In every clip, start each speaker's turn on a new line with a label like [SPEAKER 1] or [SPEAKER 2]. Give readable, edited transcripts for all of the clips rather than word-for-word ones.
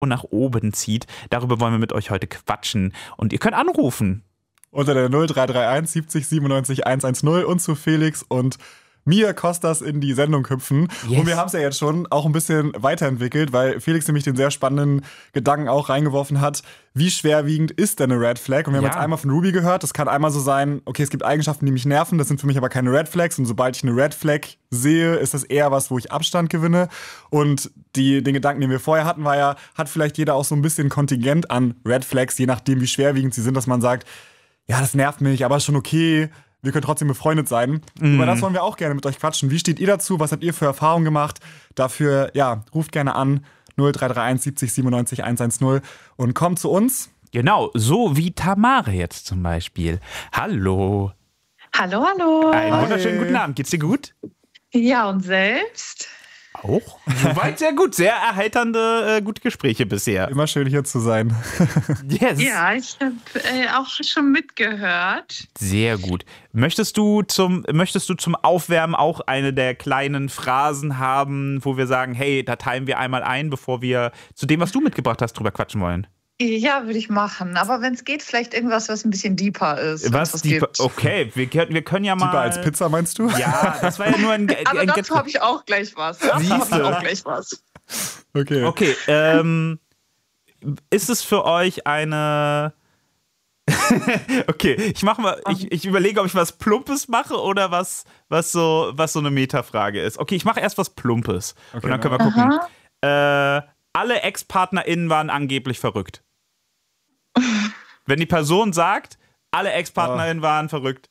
[SPEAKER 1] nach oben zieht. Darüber wollen wir mit euch heute quatschen. Und ihr könnt anrufen.
[SPEAKER 2] Unter der 0331 70 97 110 und zu Felix und mir Kostas in die Sendung hüpfen. Yes. Und wir haben es ja jetzt schon auch ein bisschen weiterentwickelt, weil Felix nämlich den sehr spannenden Gedanken auch reingeworfen hat, wie schwerwiegend ist denn eine Red Flag? Und wir haben jetzt einmal von Ruby gehört, das kann einmal so sein, okay, es gibt Eigenschaften, die mich nerven, das sind für mich aber keine Red Flags. Und sobald ich eine Red Flag sehe, ist das eher was, wo ich Abstand gewinne. Und den Gedanken, den wir vorher hatten, war ja, hat vielleicht jeder auch so ein bisschen Kontingent an Red Flags, je nachdem, wie schwerwiegend sie sind, dass man sagt, ja, das nervt mich, aber ist schon okay. Wir können trotzdem befreundet sein. Über das wollen wir auch gerne mit euch quatschen. Wie steht ihr dazu? Was habt ihr für Erfahrungen gemacht? Dafür, ja, ruft gerne an. 0331 70 97 110 und kommt zu uns.
[SPEAKER 1] Genau, so wie Tamara jetzt zum Beispiel. Hallo.
[SPEAKER 3] Hallo, hallo.
[SPEAKER 1] Einen wunderschönen guten Abend. Geht's dir gut?
[SPEAKER 3] Ja, und selbst?
[SPEAKER 1] Auch. Soweit sehr gut. Sehr erheiternde, gute Gespräche bisher.
[SPEAKER 2] Immer schön hier zu sein.
[SPEAKER 1] Yes.
[SPEAKER 3] Ja, ich habe auch schon mitgehört.
[SPEAKER 1] Sehr gut. Möchtest du zum Aufwärmen auch eine der kleinen Phrasen haben, wo wir sagen, hey, da teilen wir einmal ein, bevor wir zu dem, was du mitgebracht hast, drüber quatschen wollen?
[SPEAKER 3] Ja, würde ich machen. Aber wenn es geht, vielleicht irgendwas, was ein bisschen deeper ist.
[SPEAKER 1] Was deeper? Gibt. Okay, wir können ja mal...
[SPEAKER 2] Deeper als Pizza, meinst du?
[SPEAKER 1] Ja, das war ja nur ein...
[SPEAKER 3] Aber dazu habe ich auch gleich was.
[SPEAKER 1] Okay, ist es für euch eine... Okay, ich überlege, ob ich was Plumpes mache oder was so eine Metafrage ist. Okay, ich mache erst was Plumpes. Okay, und dann können wir gucken. Alle Ex-PartnerInnen waren angeblich verrückt. Wenn die Person sagt, alle Ex-PartnerInnen waren verrückt.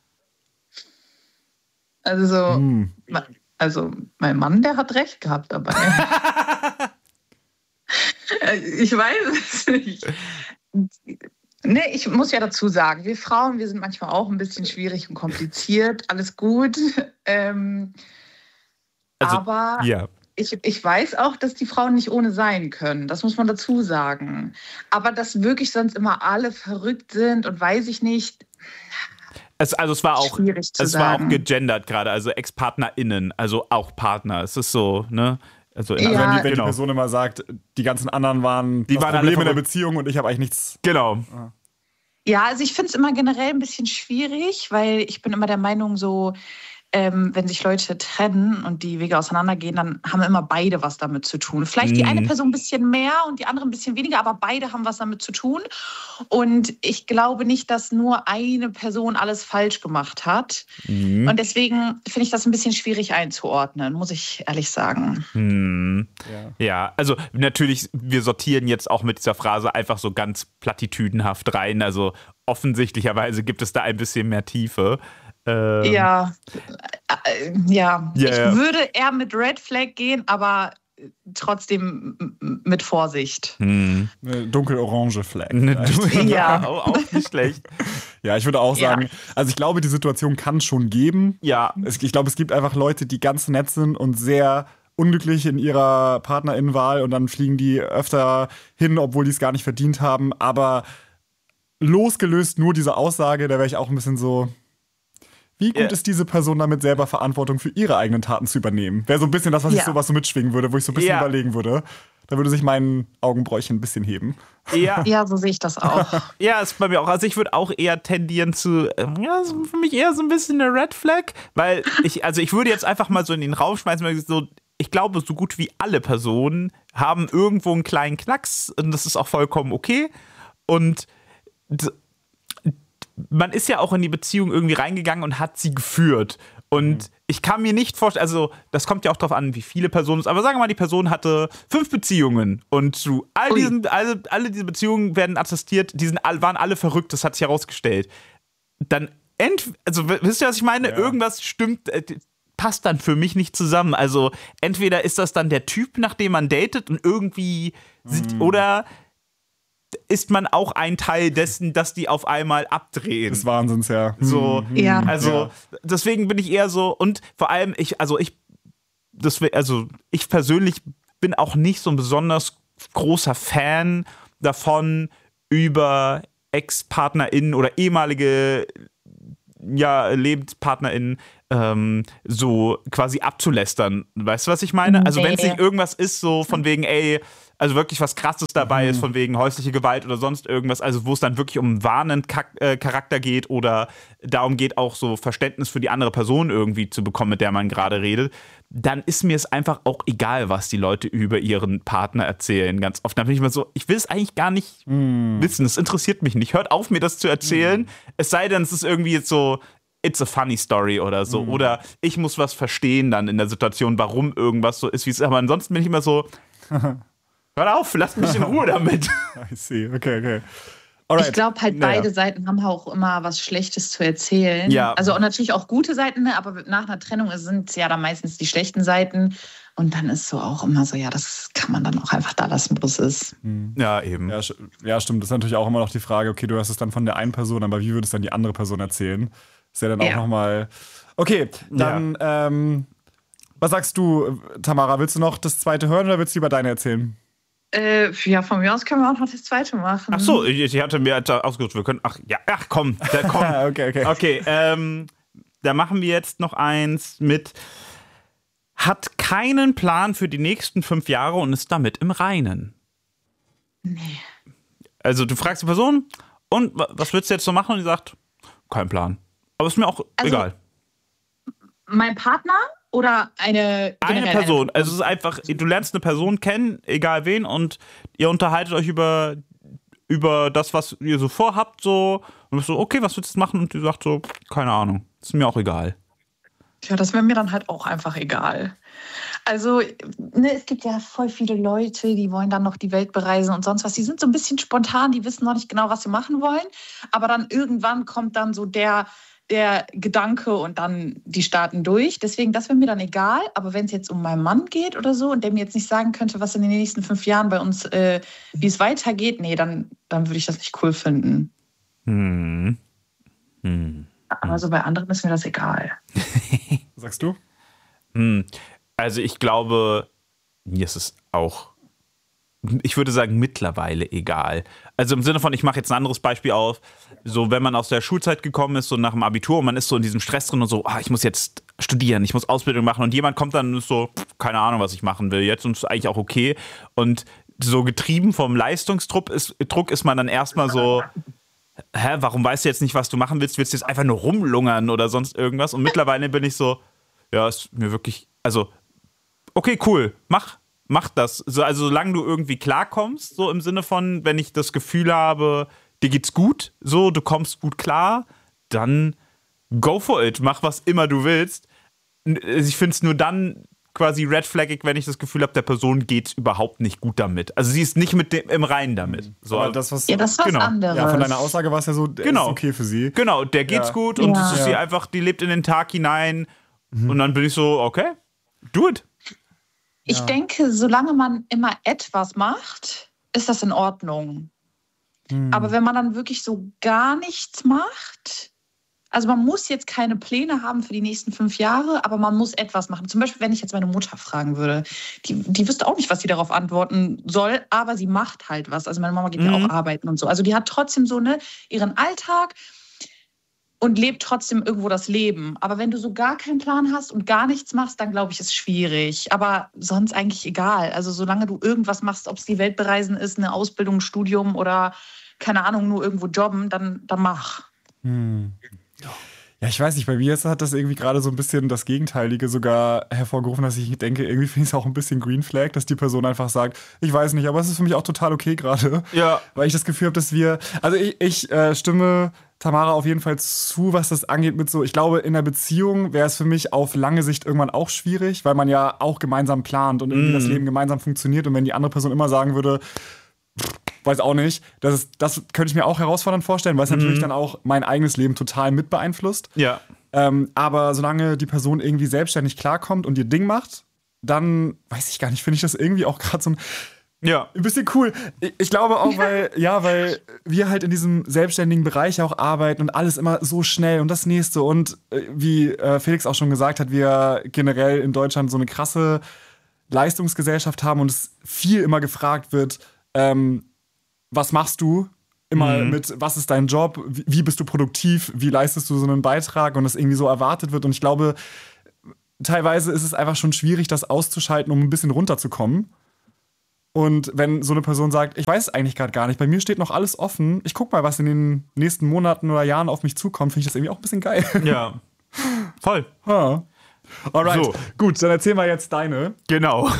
[SPEAKER 3] Also mein Mann, der hat recht gehabt dabei. Ich weiß es nicht. Nee, ich muss ja dazu sagen, wir Frauen, wir sind manchmal auch ein bisschen schwierig und kompliziert. Alles gut. Aber
[SPEAKER 1] ja.
[SPEAKER 3] Ich weiß auch, dass die Frauen nicht ohne sein können. Das muss man dazu sagen. Aber dass wirklich sonst immer alle verrückt sind und weiß ich nicht.
[SPEAKER 1] Es war auch gegendert gerade, also Ex-PartnerInnen, also auch Partner. Es ist so, ne? Also
[SPEAKER 2] wenn die Person immer sagt, die ganzen anderen waren Probleme in der Beziehung und ich habe eigentlich nichts.
[SPEAKER 1] Genau.
[SPEAKER 3] Ja, also ich finde es immer generell ein bisschen schwierig, weil ich bin immer der Meinung so, wenn sich Leute trennen und die Wege auseinandergehen, dann haben immer beide was damit zu tun. Vielleicht die eine Person ein bisschen mehr und die andere ein bisschen weniger, aber beide haben was damit zu tun. Und ich glaube nicht, dass nur eine Person alles falsch gemacht hat. Und deswegen finde ich das ein bisschen schwierig einzuordnen, muss ich ehrlich sagen.
[SPEAKER 1] Ja, also natürlich, wir sortieren jetzt auch mit dieser Phrase einfach so ganz plattitüdenhaft rein. Also offensichtlicherweise gibt es da ein bisschen mehr Tiefe.
[SPEAKER 3] Ja. Ich würde eher mit Red Flag gehen, aber trotzdem mit Vorsicht.
[SPEAKER 2] Eine dunkelorange Flag.
[SPEAKER 1] Ja, auch nicht schlecht.
[SPEAKER 2] Ja, ich würde auch sagen, also ich glaube, die Situation kann es schon geben.
[SPEAKER 1] Ja.
[SPEAKER 2] Ich glaube, es gibt einfach Leute, die ganz nett sind und sehr unglücklich in ihrer PartnerInnenwahl und dann fliegen die öfter hin, obwohl die es gar nicht verdient haben. Aber losgelöst nur diese Aussage, da wäre ich auch ein bisschen so... Wie gut ist diese Person damit, selber Verantwortung für ihre eigenen Taten zu übernehmen? Wäre so ein bisschen das, was ich so mitschwingen würde, wo ich so ein bisschen überlegen würde. Da würde sich mein Augenbräuchchen ein bisschen heben.
[SPEAKER 3] Ja, so sehe ich das auch.
[SPEAKER 1] Ja, ist bei mir auch. Also ich würde auch eher tendieren zu, für mich eher so ein bisschen eine Red Flag, weil ich würde jetzt einfach mal so in den Raum schmeißen, weil ich glaube, so gut wie alle Personen haben irgendwo einen kleinen Knacks und das ist auch vollkommen okay. Und man ist ja auch in die Beziehung irgendwie reingegangen und hat sie geführt. Und ich kann mir nicht vorstellen, also das kommt ja auch drauf an, wie viele Personen es ist, aber sagen wir mal, die Person hatte 5 Beziehungen und zu alle diese Beziehungen werden attestiert, waren alle verrückt, das hat sich herausgestellt. Dann, wisst ihr, was ich meine? Ja. Irgendwas stimmt, passt dann für mich nicht zusammen. Also entweder ist das dann der Typ, nach dem man datet und irgendwie oder ist man auch ein Teil dessen, dass die auf einmal abdrehen.
[SPEAKER 2] Des Wahnsinns, ja.
[SPEAKER 1] So, deswegen bin ich eher so, und vor allem, ich persönlich bin auch nicht so ein besonders großer Fan davon, über Ex-PartnerInnen oder ehemalige LebenspartnerInnen so quasi abzulästern. Weißt du, was ich meine? Also wenn es nicht irgendwas ist, so von wegen, also wirklich was Krasses dabei ist, von wegen häusliche Gewalt oder sonst irgendwas, also wo es dann wirklich um einen wahrenden Charakter geht oder darum geht, auch so Verständnis für die andere Person irgendwie zu bekommen, mit der man gerade redet, dann ist mir es einfach auch egal, was die Leute über ihren Partner erzählen. Ganz oft. Dann bin ich mal so, ich will es eigentlich gar nicht wissen. Es interessiert mich nicht. Hört auf, mir das zu erzählen. Es sei denn, es ist irgendwie jetzt so, it's a funny story oder so. Oder ich muss was verstehen dann in der Situation, warum irgendwas so ist, wie es ist. Aber ansonsten bin ich immer so, hört auf, lasst mich in Ruhe damit.
[SPEAKER 2] I see, okay.
[SPEAKER 3] Alright. Ich glaube halt, beide Seiten haben auch immer was Schlechtes zu erzählen. Ja. Also und natürlich auch gute Seiten, ne? Aber nach einer Trennung sind es ja dann meistens die schlechten Seiten. Und dann ist so auch immer so, ja, das kann man dann auch einfach da lassen, wo es ist.
[SPEAKER 1] Ja, eben.
[SPEAKER 2] Ja, stimmt. Das ist natürlich auch immer noch die Frage, okay, du hörst es dann von der einen Person, aber wie würdest dann die andere Person erzählen? Ist ja dann auch nochmal. Okay, dann, was sagst du, Tamara? Willst du noch das zweite hören oder willst du lieber deine erzählen?
[SPEAKER 3] Ja, von mir aus können wir auch noch das zweite machen.
[SPEAKER 1] Ach so, ich hatte mir ausgesucht, wir können. Komm. Okay, da machen wir jetzt noch eins mit. Hat keinen Plan für die nächsten 5 Jahre und ist damit im Reinen.
[SPEAKER 3] Nee.
[SPEAKER 1] Also, du fragst die Person, und was willst du jetzt so machen? Und die sagt, kein Plan. Aber ist mir auch egal.
[SPEAKER 3] Mein Partner? Oder eine
[SPEAKER 1] Person. Also es ist einfach, du lernst eine Person kennen, egal wen, und ihr unterhaltet euch über das, was ihr so vorhabt, so. Und du bist so, okay, was willst du machen? Und die sagt so, keine Ahnung. Ist mir auch egal.
[SPEAKER 3] Ja, das wäre mir dann halt auch einfach egal. Also, ne, es gibt ja voll viele Leute, die wollen dann noch die Welt bereisen und sonst was. Die sind so ein bisschen spontan, die wissen noch nicht genau, was sie machen wollen. Aber dann irgendwann kommt dann so der Gedanke und dann die starten durch. Deswegen, das wäre mir dann egal. Aber wenn es jetzt um meinen Mann geht oder so und der mir jetzt nicht sagen könnte, was in den nächsten 5 Jahren bei uns, wie es weitergeht, nee, dann würde ich das nicht cool finden. Aber so bei anderen ist mir das egal.
[SPEAKER 2] Sagst du?
[SPEAKER 1] Also ich glaube, mir ist es auch, ich würde sagen, mittlerweile egal. Also im Sinne von, ich mache jetzt ein anderes Beispiel auf, so wenn man aus der Schulzeit gekommen ist, so nach dem Abitur und man ist so in diesem Stress drin und so, ich muss jetzt studieren, ich muss Ausbildung machen und jemand kommt dann und ist so, keine Ahnung, was ich machen will jetzt und ist eigentlich auch okay. Und so getrieben vom Leistungsdruck ist man dann erstmal so, warum weißt du jetzt nicht, was du machen willst? Willst du jetzt einfach nur rumlungern oder sonst irgendwas? Und mittlerweile bin ich so, ja, ist mir wirklich, also, okay, cool, mach das. So, also solange du irgendwie klarkommst, so im Sinne von, wenn ich das Gefühl habe, dir geht's gut, so, du kommst gut klar, dann go for it, mach was immer du willst. Ich finde es nur dann quasi red flaggig, wenn ich das Gefühl habe, der Person geht's überhaupt nicht gut damit. Also sie ist nicht im Reinen damit. So,
[SPEAKER 2] aber das ist
[SPEAKER 3] was anderes.
[SPEAKER 2] Ja, von deiner Aussage war es ja so, ist okay für sie.
[SPEAKER 1] Genau, der geht's gut und es ist sie einfach, die lebt in den Tag hinein und dann bin ich so, okay, do it.
[SPEAKER 3] Ich denke, solange man immer etwas macht, ist das in Ordnung. Aber wenn man dann wirklich so gar nichts macht, also man muss jetzt keine Pläne haben für die nächsten 5 Jahre, aber man muss etwas machen. Zum Beispiel, wenn ich jetzt meine Mutter fragen würde, die wüsste auch nicht, was sie darauf antworten soll, aber sie macht halt was. Also meine Mama geht ja auch arbeiten und so. Also die hat trotzdem so ihren Alltag und lebt trotzdem irgendwo das Leben. Aber wenn du so gar keinen Plan hast und gar nichts machst, dann glaube ich, ist es schwierig. Aber sonst eigentlich egal. Also solange du irgendwas machst, ob es die Welt bereisen ist, eine Ausbildung, ein Studium oder, keine Ahnung, nur irgendwo jobben, dann mach.
[SPEAKER 2] Ja, ich weiß nicht, bei mir hat das irgendwie gerade so ein bisschen das Gegenteilige sogar hervorgerufen, dass ich denke, irgendwie finde ich es auch ein bisschen Green Flag, dass die Person einfach sagt, ich weiß nicht, aber es ist für mich auch total okay gerade.
[SPEAKER 1] Ja.
[SPEAKER 2] Weil ich das Gefühl habe, dass ich stimme Tamara auf jeden Fall zu, was das angeht mit so, ich glaube, in einer Beziehung wäre es für mich auf lange Sicht irgendwann auch schwierig, weil man ja auch gemeinsam plant und irgendwie das Leben gemeinsam funktioniert und wenn die andere Person immer sagen würde, weiß auch nicht. Das könnte ich mir auch herausfordernd vorstellen, weil es natürlich dann auch mein eigenes Leben total mit beeinflusst.
[SPEAKER 1] Ja.
[SPEAKER 2] Aber solange die Person irgendwie selbstständig klarkommt und ihr Ding macht, dann, weiß ich gar nicht, finde ich das irgendwie auch gerade so ein bisschen cool. Ich glaube auch, weil wir halt in diesem selbstständigen Bereich auch arbeiten und alles immer so schnell und das Nächste. Und wie Felix auch schon gesagt hat, wir generell in Deutschland so eine krasse Leistungsgesellschaft haben und es viel immer gefragt wird, was machst du? Immer mit, was ist dein Job? Wie bist du produktiv? Wie leistest du so einen Beitrag? Und das irgendwie so erwartet wird. Und ich glaube, teilweise ist es einfach schon schwierig, das auszuschalten, um ein bisschen runterzukommen. Und wenn so eine Person sagt, ich weiß eigentlich gerade gar nicht, bei mir steht noch alles offen, ich guck mal, was in den nächsten Monaten oder Jahren auf mich zukommt, finde ich das irgendwie auch ein bisschen geil.
[SPEAKER 1] Ja, voll.
[SPEAKER 2] Ha. Alright,
[SPEAKER 1] So.
[SPEAKER 2] gut, dann erzähl mal jetzt deine.
[SPEAKER 1] Genau.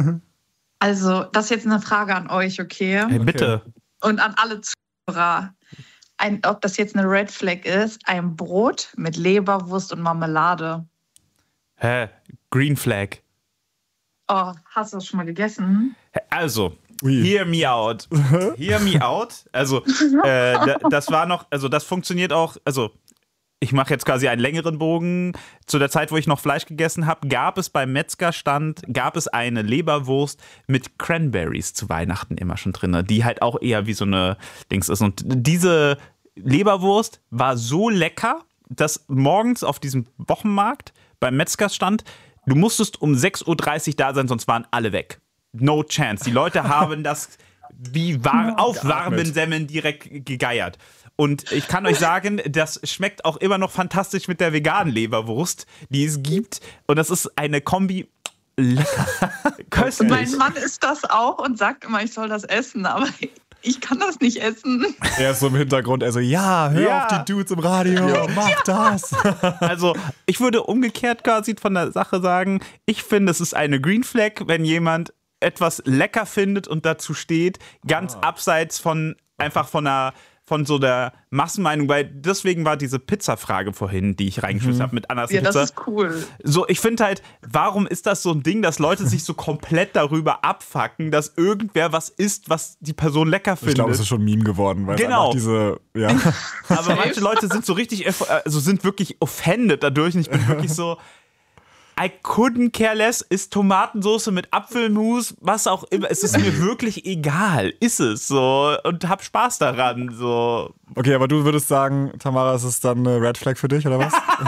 [SPEAKER 3] Also, das ist jetzt eine Frage an euch, okay?
[SPEAKER 1] Hey, bitte.
[SPEAKER 3] Und an alle Zuhörer. Ob das jetzt eine Red Flag ist, ein Brot mit Leberwurst und Marmelade.
[SPEAKER 1] Hä? Green Flag.
[SPEAKER 3] Oh, hast du das schon mal gegessen?
[SPEAKER 1] Also,
[SPEAKER 2] Ui.
[SPEAKER 1] hear me out. Hear me out. Also, das war noch, also das funktioniert auch, also ich mache jetzt quasi einen längeren Bogen. Zu der Zeit, wo ich noch Fleisch gegessen habe, gab es beim Metzgerstand, eine Leberwurst mit Cranberries zu Weihnachten immer schon drin, die halt auch eher wie so eine Dings ist. Und diese Leberwurst war so lecker, dass morgens auf diesem Wochenmarkt beim Metzgerstand, du musstest um 6:30 Uhr da sein, sonst waren alle weg. No chance. Die Leute haben das wie auf warmen Semmeln direkt gegeiert. Und ich kann euch sagen, das schmeckt auch immer noch fantastisch mit der veganen Leberwurst, die es gibt. Und das ist eine Kombi. Lecker. Köstlich.
[SPEAKER 3] Mein Mann isst das auch und sagt immer, ich soll das essen, aber ich kann das nicht essen.
[SPEAKER 2] Er ist so im Hintergrund, also hör auf die Dudes im Radio, mach das.
[SPEAKER 1] Also ich würde umgekehrt quasi von der Sache sagen, ich finde, es ist eine Green Flag, wenn jemand etwas lecker findet und dazu steht, ganz abseits von einfach von so der Massenmeinung, weil deswegen war diese Pizza-Frage vorhin, die ich reingeschmissen habe mit Annas Pizza.
[SPEAKER 3] Ja, das ist cool.
[SPEAKER 1] So, ich finde halt, warum ist das so ein Ding, dass Leute sich so komplett darüber abfacken, dass irgendwer was isst, was die Person lecker findet?
[SPEAKER 2] Ich glaube, es ist schon ein Meme geworden, weil es einfach diese,
[SPEAKER 1] Aber manche Leute sind so richtig, also sind wirklich offended dadurch und ich bin wirklich so, I couldn't care less, ist Tomatensauce mit Apfelmus, was auch immer. Es ist mir wirklich egal. Ist es so. Und hab Spaß daran. So.
[SPEAKER 2] Okay, aber du würdest sagen, Tamara, ist es dann eine Red Flag für dich, oder was?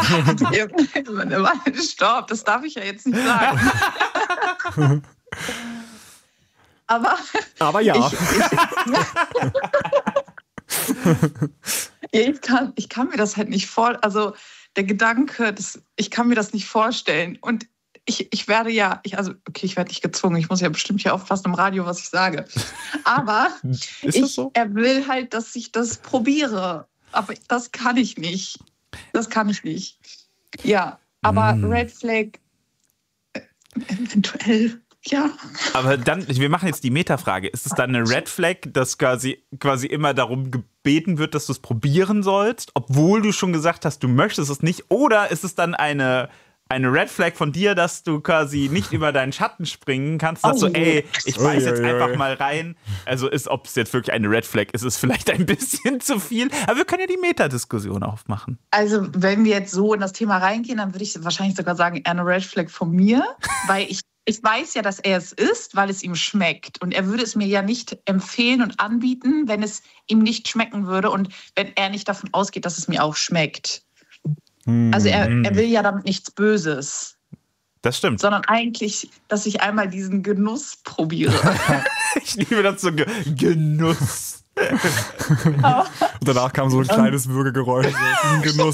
[SPEAKER 3] Stopp, das darf ich ja jetzt nicht sagen. Aber
[SPEAKER 2] ja.
[SPEAKER 3] Ich kann mir das halt nicht vorstellen. Also der Gedanke, ich kann mir das nicht vorstellen. Und ich werde ich werde nicht gezwungen. Ich muss ja bestimmt hier aufpassen im Radio, was ich sage. Aber er will halt, dass ich das probiere. Aber das kann ich nicht. Ja, aber Red Flag eventuell. Ja.
[SPEAKER 1] Aber dann, wir machen jetzt die Metafrage. Ist es dann eine Red Flag, dass quasi immer darum gebeten wird, dass du es probieren sollst, obwohl du schon gesagt hast, du möchtest es nicht? Oder ist es dann eine Red Flag von dir, dass du quasi nicht über deinen Schatten springen kannst? Dass du, ich beiß jetzt einfach mal rein. Also ob es jetzt wirklich eine Red Flag ist, ist vielleicht ein bisschen zu viel. Aber wir können ja die Metadiskussion aufmachen.
[SPEAKER 3] Also wenn wir jetzt so in das Thema reingehen, dann würde ich wahrscheinlich sogar sagen, eher eine Red Flag von mir, weil ich weiß ja, dass er es isst, weil es ihm schmeckt. Und er würde es mir ja nicht empfehlen und anbieten, wenn es ihm nicht schmecken würde und wenn er nicht davon ausgeht, dass es mir auch schmeckt. Also er will ja damit nichts Böses.
[SPEAKER 1] Das stimmt.
[SPEAKER 3] Sondern eigentlich, dass ich einmal diesen Genuss probiere.
[SPEAKER 1] Ich liebe das so, Genuss.
[SPEAKER 2] Und danach kam so ein kleines Würgegeräusch. Genuss.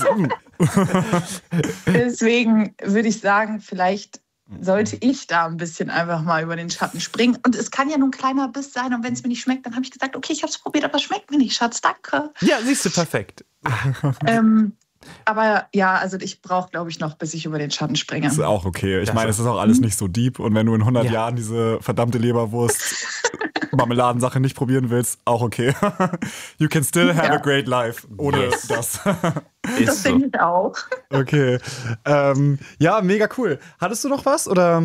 [SPEAKER 3] Deswegen würde ich sagen, vielleicht sollte ich da ein bisschen einfach mal über den Schatten springen. Und es kann ja nur ein kleiner Biss sein. Und wenn es mir nicht schmeckt, dann habe ich gesagt, okay, ich habe es probiert, aber es schmeckt mir nicht, Schatz, danke.
[SPEAKER 1] Ja, siehst du, perfekt.
[SPEAKER 3] Aber ja, also ich brauche, glaube ich, noch, bis ich über den Schatten springe.
[SPEAKER 2] Das ist auch okay. Ich meine, es ist auch alles nicht so deep. Und wenn du in 100 Jahren diese verdammte Leberwurst-Marmeladensache nicht probieren willst, auch okay. You can still have a great life ohne das.
[SPEAKER 3] Das denke ich auch.
[SPEAKER 2] Okay. Ja, mega cool. Hattest du noch was? Oder?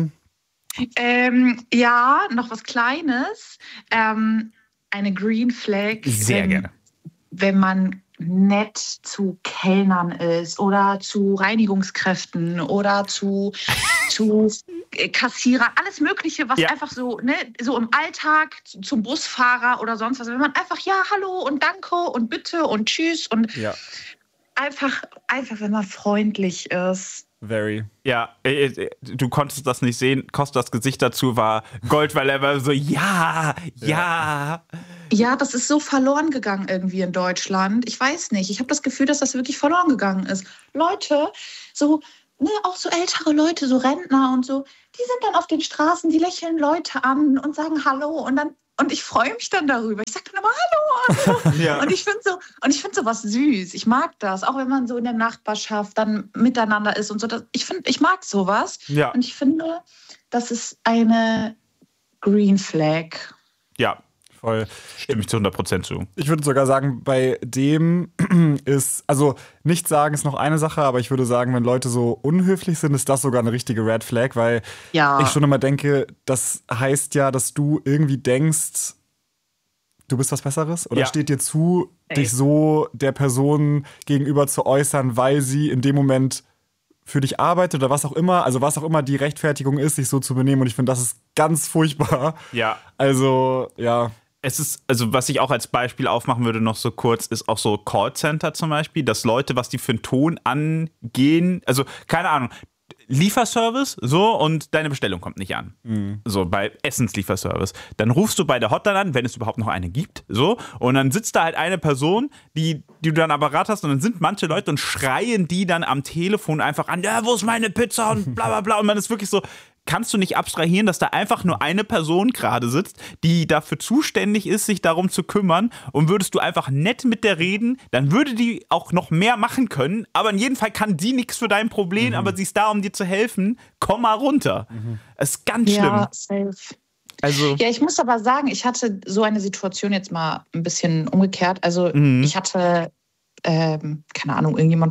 [SPEAKER 3] Ja, noch was Kleines. Eine Green Flag.
[SPEAKER 1] Sehr gerne.
[SPEAKER 3] Wenn man nett zu Kellnern ist oder zu Reinigungskräften oder zu Kassierern, alles Mögliche, was einfach so, so im Alltag zum Busfahrer oder sonst was, wenn man einfach hallo und danke und bitte und tschüss und einfach, wenn man freundlich ist.
[SPEAKER 2] Very.
[SPEAKER 1] Ja, du konntest das nicht sehen. Kostas Gesicht dazu war Gold, weil er war so, ja. Ja,
[SPEAKER 3] das ist so verloren gegangen irgendwie in Deutschland. Ich weiß nicht. Ich habe das Gefühl, dass das wirklich verloren gegangen ist. Leute, so ne, auch so ältere Leute, so Rentner und so, die sind dann auf den Straßen, die lächeln Leute an und sagen Hallo und ich freue mich dann darüber. Ich sage dann immer Hallo.
[SPEAKER 1] Ja.
[SPEAKER 3] Und ich finde sowas süß. Ich mag das, auch wenn man so in der Nachbarschaft dann miteinander ist und so. Ich mag sowas.
[SPEAKER 1] Ja.
[SPEAKER 3] Und ich finde, das ist eine Green Flag.
[SPEAKER 1] Ja,
[SPEAKER 2] Voll.
[SPEAKER 1] stimme ich zu 100% zu.
[SPEAKER 2] Ich würde sogar sagen, bei dem ist, also nicht sagen ist noch eine Sache, aber ich würde sagen, wenn Leute so unhöflich sind, ist das sogar eine richtige Red Flag, weil
[SPEAKER 3] Ja.
[SPEAKER 2] ich schon immer denke, das heißt ja, dass du irgendwie denkst, du bist was Besseres oder
[SPEAKER 1] Ja.
[SPEAKER 2] steht dir zu, dich so der Person gegenüber zu äußern, weil sie in dem Moment für dich arbeitet oder was auch immer, also was auch immer die Rechtfertigung ist, sich so zu benehmen, und ich finde, das ist ganz furchtbar.
[SPEAKER 1] Ja.
[SPEAKER 2] Also, ja.
[SPEAKER 1] Es ist, also was ich auch als Beispiel aufmachen würde, noch so kurz, ist auch so Callcenter zum Beispiel, dass Leute, was die für einen Ton angehen, also keine Ahnung, Lieferservice, so, und deine Bestellung kommt nicht an. So, bei Essenslieferservice. Dann rufst du bei der Hotline an, wenn es überhaupt noch eine gibt, so, und dann sitzt da halt eine Person, die du dann am Apparat hast, und dann sind manche Leute und schreien die dann am Telefon einfach an, ja, wo ist meine Pizza und bla bla bla, und man ist wirklich so, kannst du nicht abstrahieren, dass da einfach nur eine Person gerade sitzt, die dafür zuständig ist, sich darum zu kümmern, und würdest du einfach nett mit der reden, dann würde die auch noch mehr machen können, aber in jedem Fall kann die nichts für dein Problem, aber sie ist da, um dir zu helfen, komm mal runter. Das ist ganz schlimm.
[SPEAKER 3] Ja, safe.
[SPEAKER 1] Also,
[SPEAKER 3] Ja, ich muss aber sagen, ich hatte so eine Situation jetzt mal ein bisschen umgekehrt. Also ich hatte, keine Ahnung, irgendjemand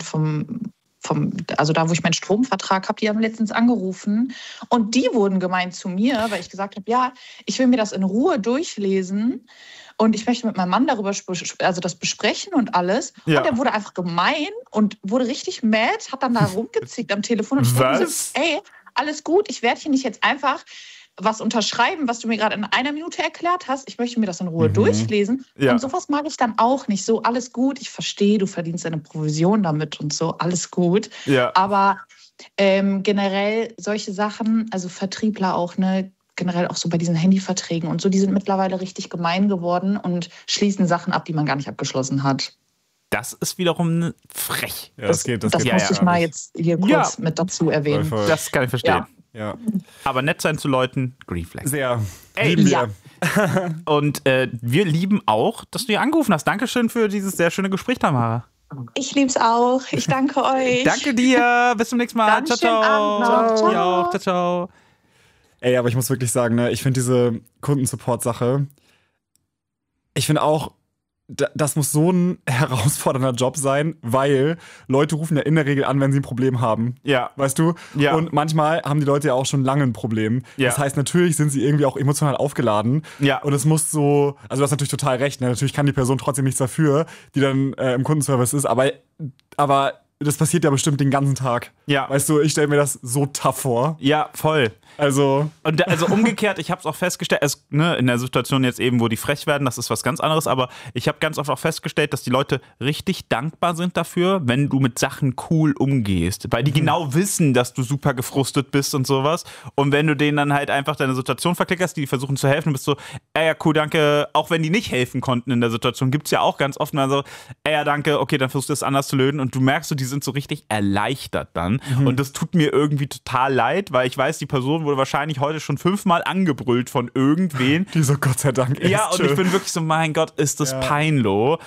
[SPEAKER 3] also da, wo ich meinen Stromvertrag habe, die haben letztens angerufen und die wurden gemein zu mir, weil ich gesagt habe, ja, ich will mir das in Ruhe durchlesen und ich möchte mit meinem Mann darüber das besprechen und alles.
[SPEAKER 1] Ja.
[SPEAKER 3] Und er wurde einfach gemein und wurde richtig mad, hat dann da rumgezickt am Telefon. Und ich dachte mir so, ey, alles gut, ich werde hier nicht jetzt einfach was unterschreiben, was du mir gerade in einer Minute erklärt hast. Ich möchte mir das in Ruhe durchlesen.
[SPEAKER 1] Ja.
[SPEAKER 3] Und sowas mag ich dann auch nicht. So, alles gut, ich verstehe, du verdienst deine Provision damit und so, alles gut.
[SPEAKER 1] Ja.
[SPEAKER 3] Aber generell solche Sachen, also Vertriebler auch, ne, generell auch so bei diesen Handyverträgen und so, die sind mittlerweile richtig gemein geworden und schließen Sachen ab, die man gar nicht abgeschlossen hat.
[SPEAKER 1] das ist wiederum frech.
[SPEAKER 2] Ja, das geht.
[SPEAKER 3] Das
[SPEAKER 2] geht
[SPEAKER 3] muss ich mal jetzt hier kurz
[SPEAKER 1] Ja.
[SPEAKER 3] mit dazu erwähnen.
[SPEAKER 2] Voll.
[SPEAKER 1] Das kann ich verstehen.
[SPEAKER 2] Ja.
[SPEAKER 1] Aber nett sein zu Leuten, Green Flag.
[SPEAKER 2] Sehr.
[SPEAKER 1] Ey,
[SPEAKER 2] Lieben wir.
[SPEAKER 3] ja.
[SPEAKER 1] Und wir lieben auch, dass du hier angerufen hast. Dankeschön für dieses sehr schöne Gespräch, Tamara.
[SPEAKER 3] Ich lieb's auch. Ich danke euch.
[SPEAKER 1] Danke dir. Bis zum nächsten Mal.
[SPEAKER 3] Dann
[SPEAKER 1] Ciao,
[SPEAKER 3] schönen
[SPEAKER 1] ciao.
[SPEAKER 3] Abend noch. Ciao.
[SPEAKER 1] Ja, auch. Ciao, ciao.
[SPEAKER 2] Ey, aber ich muss wirklich sagen, ne, ich finde diese Kundensupport-Sache, ich finde auch, das muss so ein herausfordernder Job sein, weil Leute rufen ja in der Regel an, wenn sie ein Problem haben.
[SPEAKER 1] Ja.
[SPEAKER 2] Weißt du?
[SPEAKER 1] Ja.
[SPEAKER 2] Und manchmal haben die Leute ja auch schon lange ein Problem.
[SPEAKER 1] Ja.
[SPEAKER 2] Das heißt, natürlich sind sie irgendwie auch emotional aufgeladen.
[SPEAKER 1] Ja.
[SPEAKER 2] Und es muss so, also du hast natürlich total recht, ne? Natürlich kann die Person trotzdem nichts dafür, die dann im Kundenservice ist, aber das passiert ja bestimmt den ganzen Tag.
[SPEAKER 1] Ja.
[SPEAKER 2] Weißt du, ich stelle mir das so tough vor.
[SPEAKER 1] Ja, voll.
[SPEAKER 2] Also,
[SPEAKER 1] Und also umgekehrt, ich habe es auch festgestellt, in der Situation jetzt eben, wo die frech werden, das ist was ganz anderes, aber ich habe ganz oft auch festgestellt, dass die Leute richtig dankbar sind dafür, wenn du mit Sachen cool umgehst, weil die genau wissen, dass du super gefrustet bist und sowas, und wenn du denen dann halt einfach deine Situation verklickerst, die versuchen zu helfen, bist so, ja cool, danke, auch wenn die nicht helfen konnten in der Situation, gibt's ja auch ganz oft mal so, ja danke, okay, dann versuchst du es anders zu lösen, und du merkst so, die sind so richtig erleichtert dann, und das tut mir irgendwie total leid, weil ich weiß, die Person wurde wahrscheinlich heute schon 5-mal angebrüllt von irgendwen.
[SPEAKER 2] die so, Gott sei Dank.
[SPEAKER 1] Ja, und ich bin wirklich so, mein Gott, ist das peinlich.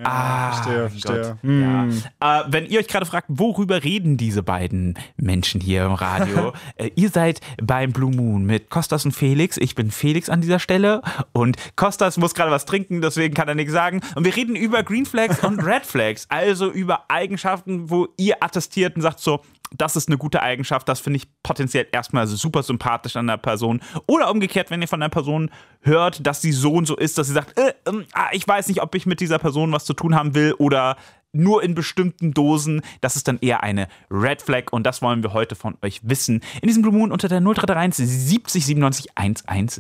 [SPEAKER 2] Verstehe.
[SPEAKER 1] Ja. Wenn ihr euch gerade fragt, worüber reden diese beiden Menschen hier im Radio? Ihr seid beim Blue Moon mit Kostas und Felix. Ich bin Felix an dieser Stelle, und Kostas muss gerade was trinken, deswegen kann er nichts sagen. Und wir reden über Green Flags und Red Flags, also über Eigenschaften, wo ihr attestiert und sagt so, das ist eine gute Eigenschaft, das finde ich potenziell erstmal super sympathisch an der Person. Oder umgekehrt, wenn ihr von einer Person hört, dass sie so und so ist, dass sie sagt, ich weiß nicht, ob ich mit dieser Person was zu tun haben will, oder nur in bestimmten Dosen, das ist dann eher eine Red Flag, und das wollen wir heute von euch wissen. In diesem Blue Moon unter der 0331 70 97 110.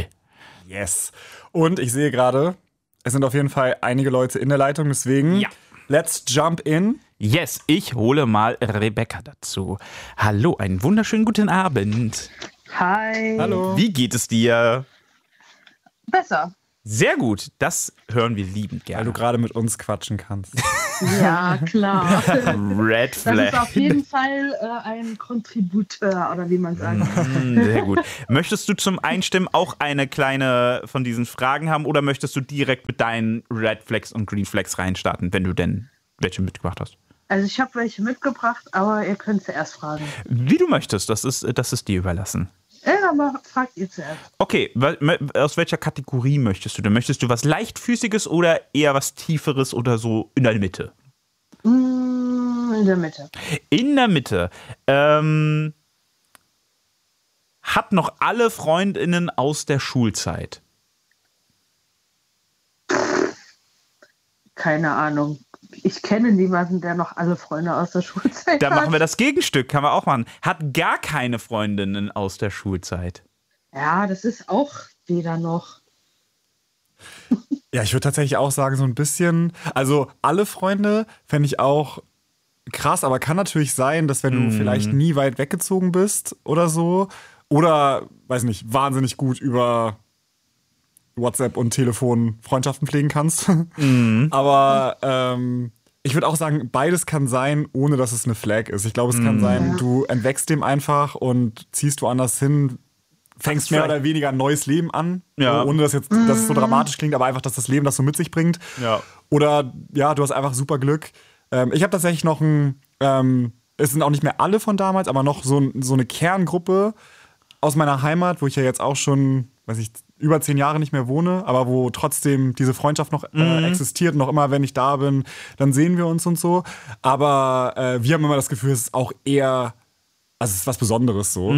[SPEAKER 2] Yes. Und ich sehe gerade, es sind auf jeden Fall einige Leute in der Leitung, deswegen
[SPEAKER 1] Ja.
[SPEAKER 2] let's jump in.
[SPEAKER 1] Yes, ich hole mal Rebecca dazu. Hallo, einen wunderschönen guten Abend.
[SPEAKER 4] Hi.
[SPEAKER 2] Hallo.
[SPEAKER 1] Wie geht es dir?
[SPEAKER 4] Besser.
[SPEAKER 1] Sehr gut, das hören wir liebend gerne.
[SPEAKER 2] Weil du gerade mit uns quatschen kannst.
[SPEAKER 4] Ja, klar.
[SPEAKER 1] Red Flag.
[SPEAKER 4] Das ist auf jeden Fall ein Kontributeur, oder wie man sagt.
[SPEAKER 1] Sehr gut. Möchtest du zum Einstimmen auch eine kleine von diesen Fragen haben oder möchtest du direkt mit deinen Red Flags und Green Flags reinstarten, wenn du denn welche mitgebracht hast?
[SPEAKER 4] Also ich habe welche mitgebracht, aber ihr könnt zuerst fragen.
[SPEAKER 1] Wie du möchtest, das ist dir überlassen.
[SPEAKER 4] Ja, aber fragt ihr zuerst.
[SPEAKER 1] Okay, aus welcher Kategorie möchtest du denn? Möchtest du was Leichtfüßiges oder eher was Tieferes oder so in der Mitte?
[SPEAKER 4] In der Mitte.
[SPEAKER 1] In der Mitte. Hat noch alle FreundInnen aus der Schulzeit?
[SPEAKER 4] Keine Ahnung. Ich kenne niemanden, der noch alle Freunde aus der Schulzeit hat.
[SPEAKER 1] Da machen wir das Gegenstück, kann man auch machen. Hat gar keine Freundinnen aus der Schulzeit?
[SPEAKER 4] Ja, das ist auch weder noch.
[SPEAKER 2] Ja, ich würde tatsächlich auch sagen, so ein bisschen, also alle Freunde fände ich auch krass, aber kann natürlich sein, dass wenn du vielleicht nie weit weggezogen bist oder so, oder, weiß nicht, wahnsinnig gut über WhatsApp und Telefon Freundschaften pflegen kannst. Aber ich würde auch sagen, beides kann sein, ohne dass es eine Flag ist. Ich glaube, es kann sein, du entwächst dem einfach und ziehst woanders hin, fängst mehr oder weniger ein neues Leben an.
[SPEAKER 1] Ja.
[SPEAKER 2] Ohne dass es so dramatisch klingt, aber einfach, dass das Leben das so mit sich bringt.
[SPEAKER 1] Ja.
[SPEAKER 2] Oder ja, du hast einfach super Glück. Ich habe tatsächlich noch es sind auch nicht mehr alle von damals, aber noch so eine Kerngruppe aus meiner Heimat, wo ich ja jetzt auch schon, weiß ich, über 10 Jahre nicht mehr wohne, aber wo trotzdem diese Freundschaft noch existiert. Noch immer, wenn ich da bin, dann sehen wir uns und so. Aber wir haben immer das Gefühl, es ist auch eher, also es ist was Besonderes so.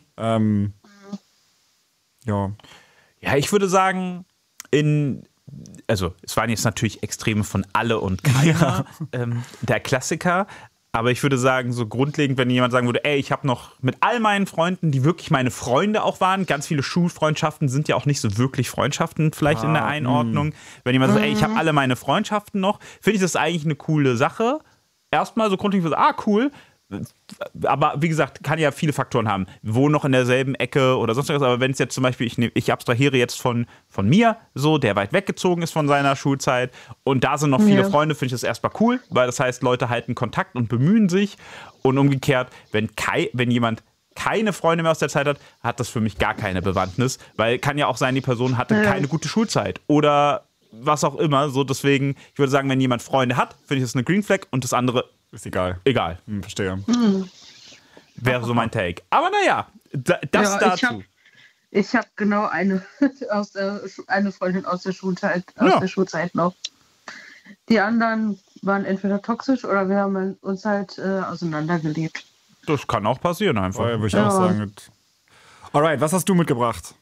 [SPEAKER 2] Ja.
[SPEAKER 1] Ja, ich würde sagen, also es waren jetzt natürlich Extreme von alle und keiner, der Klassiker. Aber ich würde sagen, so grundlegend, wenn jemand sagen würde, ey, ich habe noch mit all meinen Freunden, die wirklich meine Freunde auch waren, ganz viele Schulfreundschaften sind ja auch nicht so wirklich Freundschaften vielleicht in der Einordnung. Wenn jemand sagt, ey, ich habe alle meine Freundschaften noch, finde ich das eigentlich eine coole Sache. Erstmal so grundlegend, cool. Aber wie gesagt, kann ja viele Faktoren haben. Wohnen noch in derselben Ecke oder sonst was. Aber wenn es jetzt zum Beispiel, ich abstrahiere jetzt von mir, so, der weit weggezogen ist von seiner Schulzeit und da sind noch viele Freunde, finde ich das erstmal cool, weil das heißt, Leute halten Kontakt und bemühen sich. Und umgekehrt, wenn jemand keine Freunde mehr aus der Zeit hat das für mich gar keine Bewandtnis. Weil kann ja auch sein, die Person hatte keine gute Schulzeit oder was auch immer. So, deswegen, ich würde sagen, wenn jemand Freunde hat, finde ich das eine Green Flag und das andere
[SPEAKER 2] ist egal.
[SPEAKER 1] Egal.
[SPEAKER 2] Verstehe.
[SPEAKER 1] Wäre so mein Take. Aber naja, das dazu.
[SPEAKER 4] Ich hab genau eine Freundin aus der Schulzeit, der Schulzeit noch. Die anderen waren entweder toxisch oder wir haben uns halt auseinandergelebt.
[SPEAKER 1] Das kann auch passieren einfach.
[SPEAKER 2] Würde ich auch sagen. Alright, was hast du mitgebracht?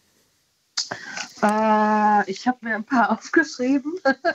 [SPEAKER 4] Ich habe mir ein paar aufgeschrieben.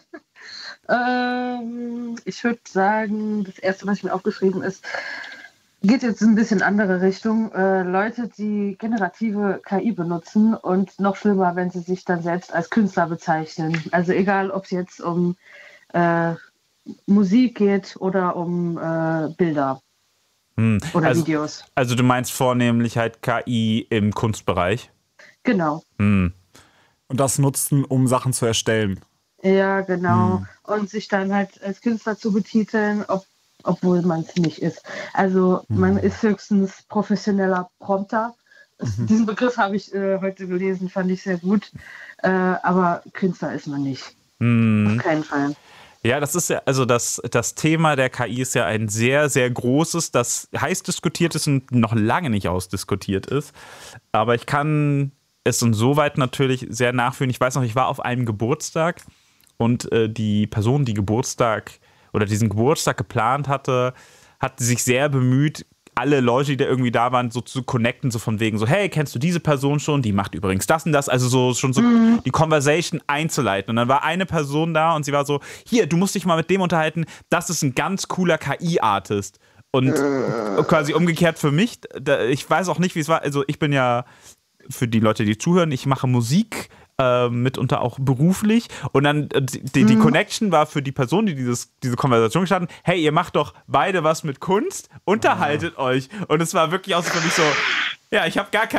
[SPEAKER 4] Ich würde sagen, das erste, was ich mir aufgeschrieben ist, geht jetzt ein bisschen in andere Richtung. Leute, die generative KI benutzen und noch schlimmer, wenn sie sich dann selbst als Künstler bezeichnen. Also egal, ob es jetzt um Musik geht oder um Bilder oder Videos.
[SPEAKER 1] Also du meinst vornehmlich halt KI im Kunstbereich?
[SPEAKER 4] Genau.
[SPEAKER 2] Und das nutzen, um Sachen zu erstellen.
[SPEAKER 4] Ja, genau. Und sich dann halt als Künstler zu betiteln, obwohl man es nicht ist. Also man ist höchstens professioneller Prompter. Diesen Begriff habe ich heute gelesen, fand ich sehr gut. Aber Künstler ist man nicht. Auf keinen Fall.
[SPEAKER 1] Ja, das ist ja, also das Thema der KI ist ja ein sehr, sehr großes, das heiß diskutiert ist und noch lange nicht ausdiskutiert ist. Aber ich kann es insoweit natürlich sehr nachfühlen. Ich weiß noch, ich war auf einem Geburtstag und die Person, die diesen Geburtstag geplant hatte, hat sich sehr bemüht, alle Leute, die da irgendwie da waren, so zu connecten, so von wegen so, hey, kennst du diese Person schon? Die macht übrigens das und das. Also so schon so die Conversation einzuleiten. Und dann war eine Person da und sie war so, hier, du musst dich mal mit dem unterhalten, das ist ein ganz cooler KI-Artist. Und quasi umgekehrt für mich, ich weiß auch nicht, wie es war, also ich bin ja, für die Leute, die zuhören, ich mache Musik, mitunter auch beruflich. Und dann die Connection war für die Person, die diese Konversation gestartet hat, hey, ihr macht doch beide was mit Kunst, unterhaltet euch. Und es war wirklich auch so für mich so, ja, ich habe gar keinen,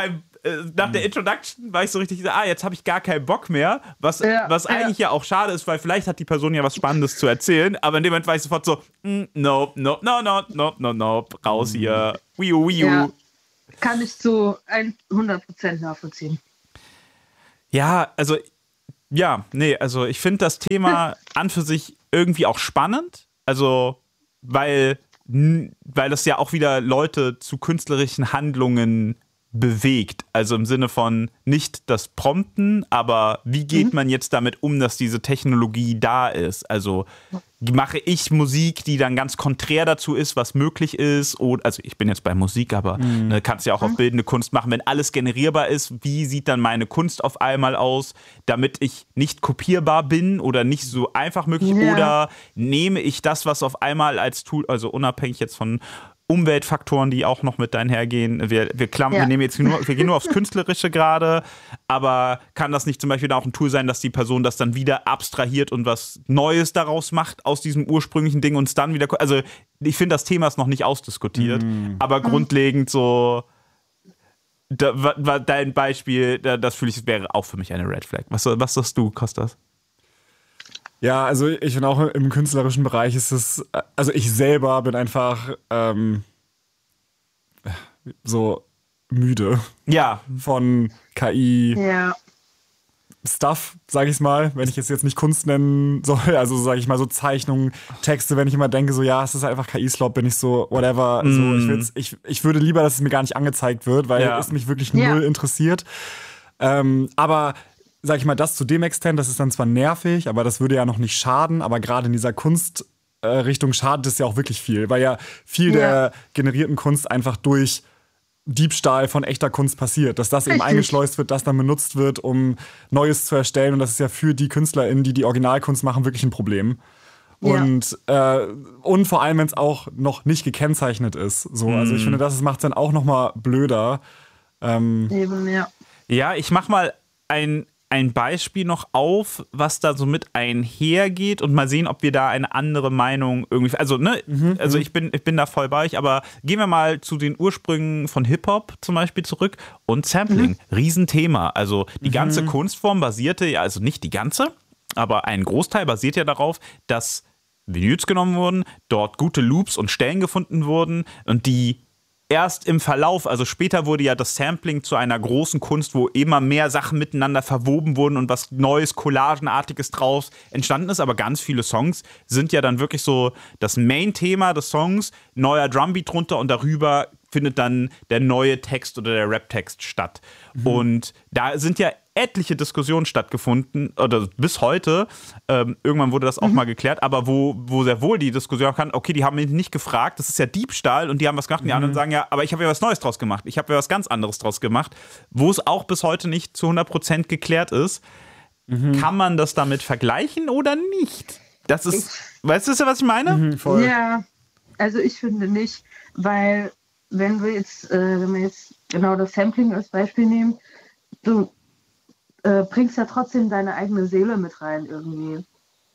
[SPEAKER 1] nach der Introduction war ich so richtig, jetzt habe ich gar keinen Bock mehr, was eigentlich ja auch schade ist, weil vielleicht hat die Person ja was Spannendes zu erzählen, aber in dem Moment war ich sofort so, nope, raus hier, wiu.
[SPEAKER 4] Ja, kann ich zu 100% nachvollziehen.
[SPEAKER 1] Ja, also ich finde das Thema an für sich irgendwie auch spannend, also weil das ja auch wieder Leute zu künstlerischen Handlungen bewegt. Also im Sinne von nicht das Prompten, aber wie geht man jetzt damit um, dass diese Technologie da ist? Also mache ich Musik, die dann ganz konträr dazu ist, was möglich ist? Oder, also ich bin jetzt bei Musik, aber kannst ja auch auf bildende Kunst machen. Wenn alles generierbar ist, wie sieht dann meine Kunst auf einmal aus, damit ich nicht kopierbar bin oder nicht so einfach möglich? Ja. Oder nehme ich das, was auf einmal als Tool, also unabhängig jetzt von Umweltfaktoren, die auch noch mit einhergehen. Wir gehen nur aufs Künstlerische gerade, aber kann das nicht zum Beispiel auch ein Tool sein, dass die Person das dann wieder abstrahiert und was Neues daraus macht aus diesem ursprünglichen Ding und es dann wieder, also ich finde, das Thema ist noch nicht ausdiskutiert, aber grundlegend so, war dein Beispiel, das fühle ich, wäre auch für mich eine Red Flag. Was sagst du, Kostas?
[SPEAKER 2] Ja, also ich finde auch im künstlerischen Bereich ist es, also ich selber bin einfach so müde von KI Stuff, sage ich mal, wenn ich es jetzt nicht Kunst nennen soll, also sage ich mal so Zeichnungen, Texte, wenn ich immer denke so, ja, es ist einfach KI-Slop, bin ich so, whatever, so, ich würde lieber, dass es mir gar nicht angezeigt wird, weil es mich wirklich null interessiert, aber sag ich mal, das zu dem Extent, das ist dann zwar nervig, aber das würde ja noch nicht schaden, aber gerade in dieser Kunstrichtung schadet es ja auch wirklich viel, weil ja viel der generierten Kunst einfach durch Diebstahl von echter Kunst passiert, dass das eben eingeschleust wird, das dann benutzt wird, um Neues zu erstellen und das ist ja für die KünstlerInnen, die Originalkunst machen, wirklich ein Problem. Und vor allem, wenn es auch noch nicht gekennzeichnet ist. So. Also ich finde, das macht es dann auch noch mal blöder.
[SPEAKER 1] Ja, ich mach mal ein Beispiel noch auf, was da so mit einhergeht und mal sehen, ob wir da eine andere Meinung irgendwie, also also ich bin da voll bei euch, aber gehen wir mal zu den Ursprüngen von Hip-Hop zum Beispiel zurück und Sampling, Riesenthema, also die ganze Kunstform basierte ja, also nicht die ganze, aber ein Großteil basiert ja darauf, dass Vinyls genommen wurden, dort gute Loops und Stellen gefunden wurden und die erst im Verlauf, also später wurde ja das Sampling zu einer großen Kunst, wo immer mehr Sachen miteinander verwoben wurden und was Neues, Collagenartiges draus entstanden ist, aber ganz viele Songs sind ja dann wirklich so das Main-Thema des Songs, neuer Drumbeat drunter und darüber findet dann der neue Text oder der Rap-Text statt. Und da sind ja etliche Diskussionen stattgefunden, oder bis heute, irgendwann wurde das auch mal geklärt, aber wo sehr wohl die Diskussion kann, okay, die haben mich nicht gefragt, das ist ja Diebstahl und die haben was gemacht und die anderen sagen ja, aber ich habe ja was Neues draus gemacht, ich habe ja was ganz anderes draus gemacht, wo es auch bis heute nicht zu 100% geklärt ist. Kann man das damit vergleichen oder nicht? Das ist, weißt du, was ich meine?
[SPEAKER 2] Voll.
[SPEAKER 4] Ja, also ich finde nicht, weil wenn wir jetzt genau das Sampling als Beispiel nehmen, du bringst ja trotzdem deine eigene Seele mit rein irgendwie.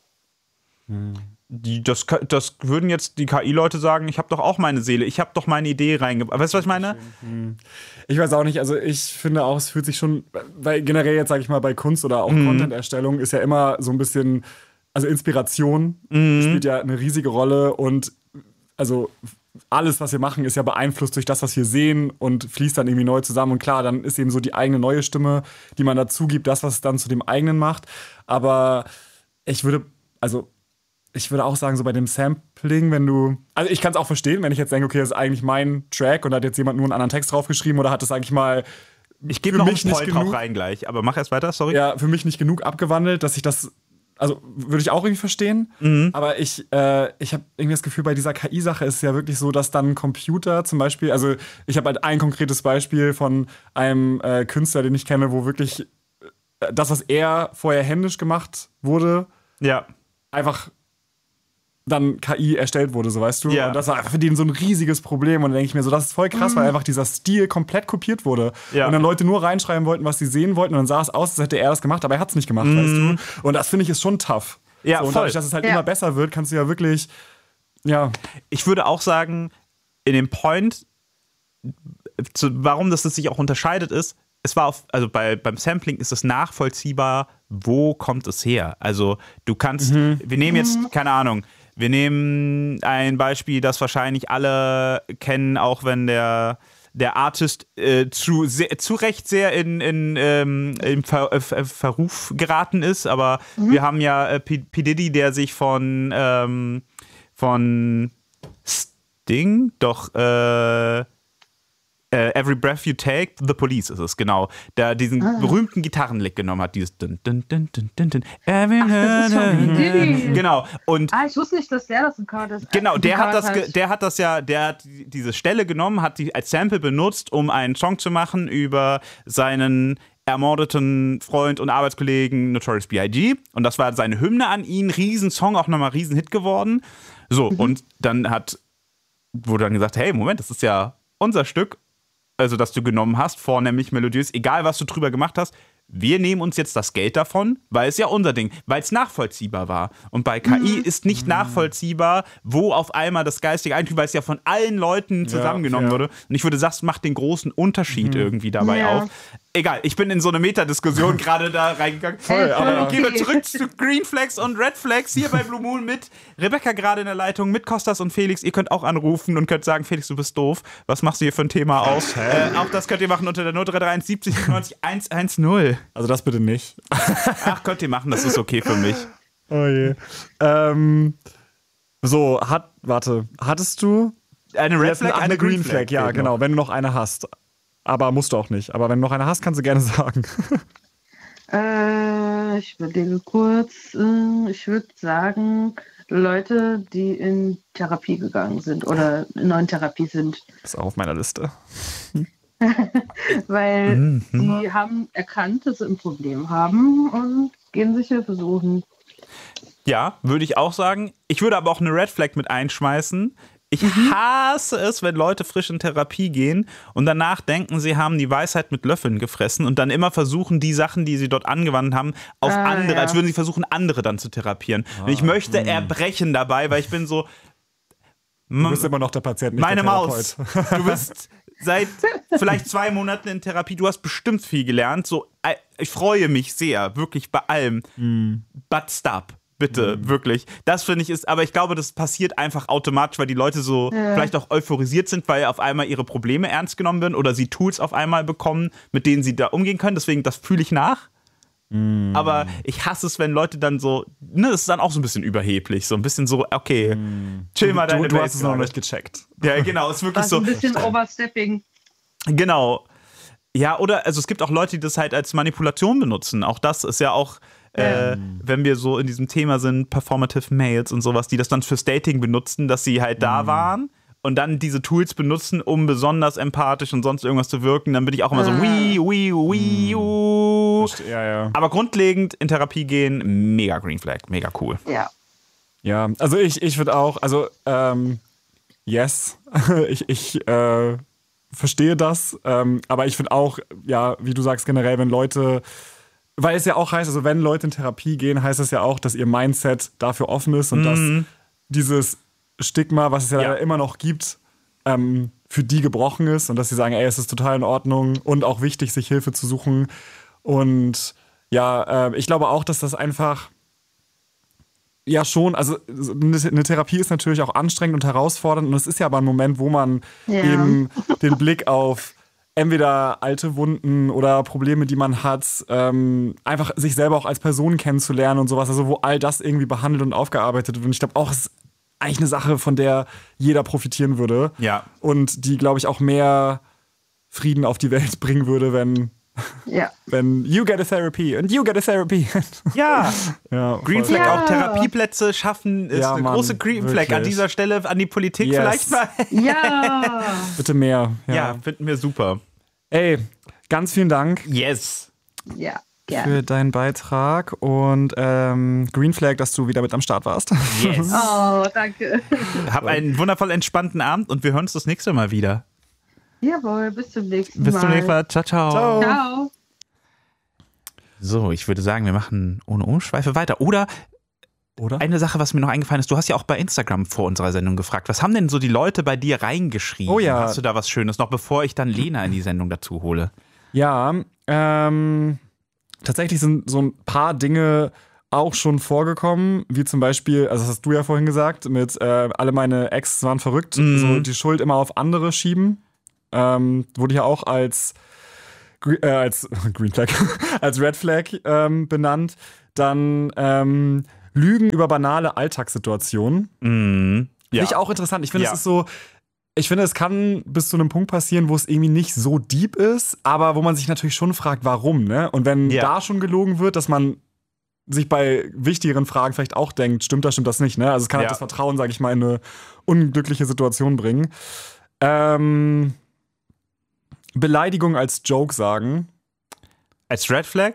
[SPEAKER 1] Das würden jetzt die KI-Leute sagen, ich habe doch auch meine Seele, ich habe doch meine Idee reingebracht. Weißt du, was ich meine?
[SPEAKER 2] Ich weiß auch nicht, also ich finde auch, es fühlt sich schon, weil generell jetzt, sage ich mal, bei Kunst oder auch Content-Erstellung ist ja immer so ein bisschen, also Inspiration spielt ja eine riesige Rolle und also alles, was wir machen, ist ja beeinflusst durch das, was wir sehen und fließt dann irgendwie neu zusammen. Und klar, dann ist eben so die eigene neue Stimme, die man dazu gibt, das, was es dann zu dem eigenen macht. Aber ich würde auch sagen, so bei dem Sampling, also ich kann es auch verstehen, wenn ich jetzt denke, okay, das ist eigentlich mein Track und da hat jetzt jemand nur einen anderen Text draufgeschrieben oder hat das eigentlich mal
[SPEAKER 1] ich gebe noch einen Point drauf rein gleich, aber mach erst weiter, sorry.
[SPEAKER 2] Ja, für mich nicht genug abgewandelt, dass ich das, also würde ich auch irgendwie verstehen, aber ich habe irgendwie das Gefühl, bei dieser KI-Sache ist es ja wirklich so, dass dann ein Computer zum Beispiel, also ich habe halt ein konkretes Beispiel von einem Künstler, den ich kenne, wo wirklich das, was er vorher händisch gemacht wurde, einfach dann KI erstellt wurde, so weißt du.
[SPEAKER 1] Ja.
[SPEAKER 2] Und das war einfach für den so ein riesiges Problem. Und dann denke ich mir so, das ist voll krass, weil einfach dieser Stil komplett kopiert wurde. Ja. Und dann Leute nur reinschreiben wollten, was sie sehen wollten. Und dann sah es aus, als hätte er das gemacht, aber er hat es nicht gemacht, weißt du. Und das finde ich ist schon tough.
[SPEAKER 1] Ja,
[SPEAKER 2] so, und dadurch, dass es halt immer besser wird, kannst du ja wirklich,
[SPEAKER 1] Ich würde auch sagen, in dem Point, warum das sich auch unterscheidet, ist, beim Sampling ist es nachvollziehbar, wo kommt es her. Also du kannst, wir nehmen jetzt, keine Ahnung, wir nehmen ein Beispiel, das wahrscheinlich alle kennen, auch wenn der Artist zu Recht sehr in Verruf geraten ist, aber wir haben ja P. Diddy, der sich von Sting, Every Breath You Take, The Police ist es, genau. Der diesen berühmten Gitarrenlick genommen hat, dieses dun, dun, dun, dun, dun, dun, every
[SPEAKER 4] das ist von Diddy.
[SPEAKER 1] Genau. Und
[SPEAKER 4] ich wusste nicht, dass der das gecovert ist.
[SPEAKER 1] genau, der hat diese Stelle genommen, hat die als Sample benutzt, um einen Song zu machen über seinen ermordeten Freund und Arbeitskollegen Notorious B.I.G. Und das war seine Hymne an ihn, Riesensong, auch nochmal Riesenhit geworden. So, und dann wurde dann gesagt, hey, Moment, das ist ja unser Stück, also das du genommen hast, vornehmlich melodiös, egal was du drüber gemacht hast, wir nehmen uns jetzt das Geld davon, weil es ja unser Ding, weil es nachvollziehbar war. Und bei KI ist nicht nachvollziehbar, wo auf einmal das geistige Eigentum, weil es ja von allen Leuten zusammengenommen wurde. Und ich würde sagen, das macht den großen Unterschied irgendwie dabei auf. Egal, ich bin in so eine Metadiskussion gerade da reingegangen.
[SPEAKER 2] Voll, aber
[SPEAKER 1] Gehen wir zurück zu Green Flags und Red Flags hier bei Blue Moon mit Rebecca gerade in der Leitung, mit Kostas und Felix. Ihr könnt auch anrufen und könnt sagen, Felix, du bist doof. Was machst du hier für ein Thema aus? Auch das könnt ihr machen unter der 0331 70 90 110.
[SPEAKER 2] Also das bitte nicht.
[SPEAKER 1] Ach, könnt ihr machen, das ist okay für mich.
[SPEAKER 2] Oh je. Hattest du
[SPEAKER 1] eine Red Flag,
[SPEAKER 2] eine Green Flag? Ja, genau, wenn du noch eine hast. Aber musst du auch nicht. Aber wenn du noch eine hast, kannst du gerne sagen.
[SPEAKER 4] Ich überlege kurz. Ich würde sagen, Leute, die in Therapie gegangen sind oder in neuen Therapie sind.
[SPEAKER 2] Das ist auch auf meiner Liste.
[SPEAKER 4] Weil die haben erkannt, dass sie ein Problem haben und gehen sich Hilfe suchen.
[SPEAKER 1] Ja, würde ich auch sagen. Ich würde aber auch eine Red Flag mit einschmeißen. Ich hasse es, wenn Leute frisch in Therapie gehen und danach denken, sie haben die Weisheit mit Löffeln gefressen und dann immer versuchen, die Sachen, die sie dort angewandt haben, auf andere, als würden sie versuchen, andere dann zu therapieren. Und ich möchte erbrechen dabei, weil ich bin so...
[SPEAKER 2] Du bist immer noch der Patient, nicht
[SPEAKER 1] meine
[SPEAKER 2] der Therapeut.
[SPEAKER 1] Maus. Du bist seit vielleicht 2 Monaten in Therapie. Du hast bestimmt viel gelernt. So, ich freue mich sehr, wirklich bei allem. But stop. Bitte, wirklich. Das finde ich aber ich glaube, das passiert einfach automatisch, weil die Leute so vielleicht auch euphorisiert sind, weil auf einmal ihre Probleme ernst genommen werden oder sie Tools auf einmal bekommen, mit denen sie da umgehen können. Deswegen, das fühle ich nach. Aber ich hasse es, wenn Leute dann so, das ist dann auch so ein bisschen überheblich, so ein bisschen so, okay, chill mal deine
[SPEAKER 2] Du
[SPEAKER 1] Welt
[SPEAKER 2] hast es noch nicht gecheckt.
[SPEAKER 1] Ja, genau, ist wirklich
[SPEAKER 4] Das ist
[SPEAKER 1] so.
[SPEAKER 4] ein bisschen Overstepping.
[SPEAKER 1] Genau. Ja, oder, also es gibt auch Leute, die das halt als Manipulation benutzen. Auch das ist ja auch, wenn wir so in diesem Thema sind, Performative Males und sowas, die das dann fürs Dating benutzen, dass sie halt da waren und dann diese Tools benutzen, um besonders empathisch und sonst irgendwas zu wirken, dann bin ich auch immer so,
[SPEAKER 2] Ja.
[SPEAKER 1] Aber grundlegend in Therapie gehen, mega Green Flag, mega cool.
[SPEAKER 4] Ja.
[SPEAKER 2] Ja, also ich würde auch, also yes, ich verstehe das, aber ich finde auch, ja, wie du sagst, generell, wenn Leute, weil es ja auch heißt, also wenn Leute in Therapie gehen, heißt es ja auch, dass ihr Mindset dafür offen ist und dass dieses Stigma, was es ja immer noch gibt, für die gebrochen ist und dass sie sagen, ey, es ist total in Ordnung und auch wichtig, sich Hilfe zu suchen. Und ja, ich glaube auch, dass das einfach ja schon, also eine Therapie ist natürlich auch anstrengend und herausfordernd und es ist ja aber ein Moment, wo man eben den Blick auf entweder alte Wunden oder Probleme, die man hat, einfach sich selber auch als Person kennenzulernen und sowas, also wo all das irgendwie behandelt und aufgearbeitet wird. Und ich glaube auch, es ist eigentlich eine Sache, von der jeder profitieren würde.
[SPEAKER 1] Ja.
[SPEAKER 2] Und die, glaube ich, auch mehr Frieden auf die Welt bringen würde, wenn you get a therapy and you get a therapy.
[SPEAKER 1] Ja. Green Flag,
[SPEAKER 4] Ja.
[SPEAKER 1] auch Therapieplätze schaffen, ist eine
[SPEAKER 2] Mann,
[SPEAKER 1] große Green Flag.
[SPEAKER 2] wirklich.
[SPEAKER 1] An dieser Stelle an die Politik vielleicht mal.
[SPEAKER 4] Ja.
[SPEAKER 2] Bitte mehr.
[SPEAKER 1] Ja, finden wir super.
[SPEAKER 2] Ey, ganz vielen Dank
[SPEAKER 1] Yes.
[SPEAKER 4] Ja. Gerne.
[SPEAKER 2] für deinen Beitrag und Green Flag, dass du wieder mit am Start warst.
[SPEAKER 1] Yes.
[SPEAKER 4] Oh, danke.
[SPEAKER 1] Hab einen wundervoll entspannten Abend und wir hören uns das nächste Mal wieder.
[SPEAKER 4] Jawohl, bis zum nächsten Mal.
[SPEAKER 1] Bis zum nächsten Mal. Ciao, ciao.
[SPEAKER 2] Ciao.
[SPEAKER 4] Ciao.
[SPEAKER 1] So, ich würde sagen, wir machen ohne Umschweife weiter. Oder eine Sache, was mir noch eingefallen ist, du hast ja auch bei Instagram vor unserer Sendung gefragt, was haben denn so die Leute bei dir reingeschrieben?
[SPEAKER 2] Oh ja.
[SPEAKER 1] Hast du da was Schönes noch, bevor ich dann Lena in die Sendung dazu hole?
[SPEAKER 2] Ja, Tatsächlich sind so ein paar Dinge auch schon vorgekommen, wie zum Beispiel, also das hast du ja vorhin gesagt, mit alle meine Ex waren verrückt, so die Schuld immer auf andere schieben. Wurde ja auch als Green Flag, als Red Flag benannt. Dann Lügen über banale Alltagssituationen. Finde ich auch interessant. Ich finde, es ist so, es kann bis zu einem Punkt passieren, wo es irgendwie nicht so deep ist, aber wo man sich natürlich schon fragt, warum, ne? Und wenn da schon gelogen wird, dass man sich bei wichtigeren Fragen vielleicht auch denkt, stimmt das nicht, ne? Also es kann halt das Vertrauen, sage ich mal, in eine unglückliche Situation bringen. Beleidigung als Joke sagen.
[SPEAKER 1] Als Red Flag?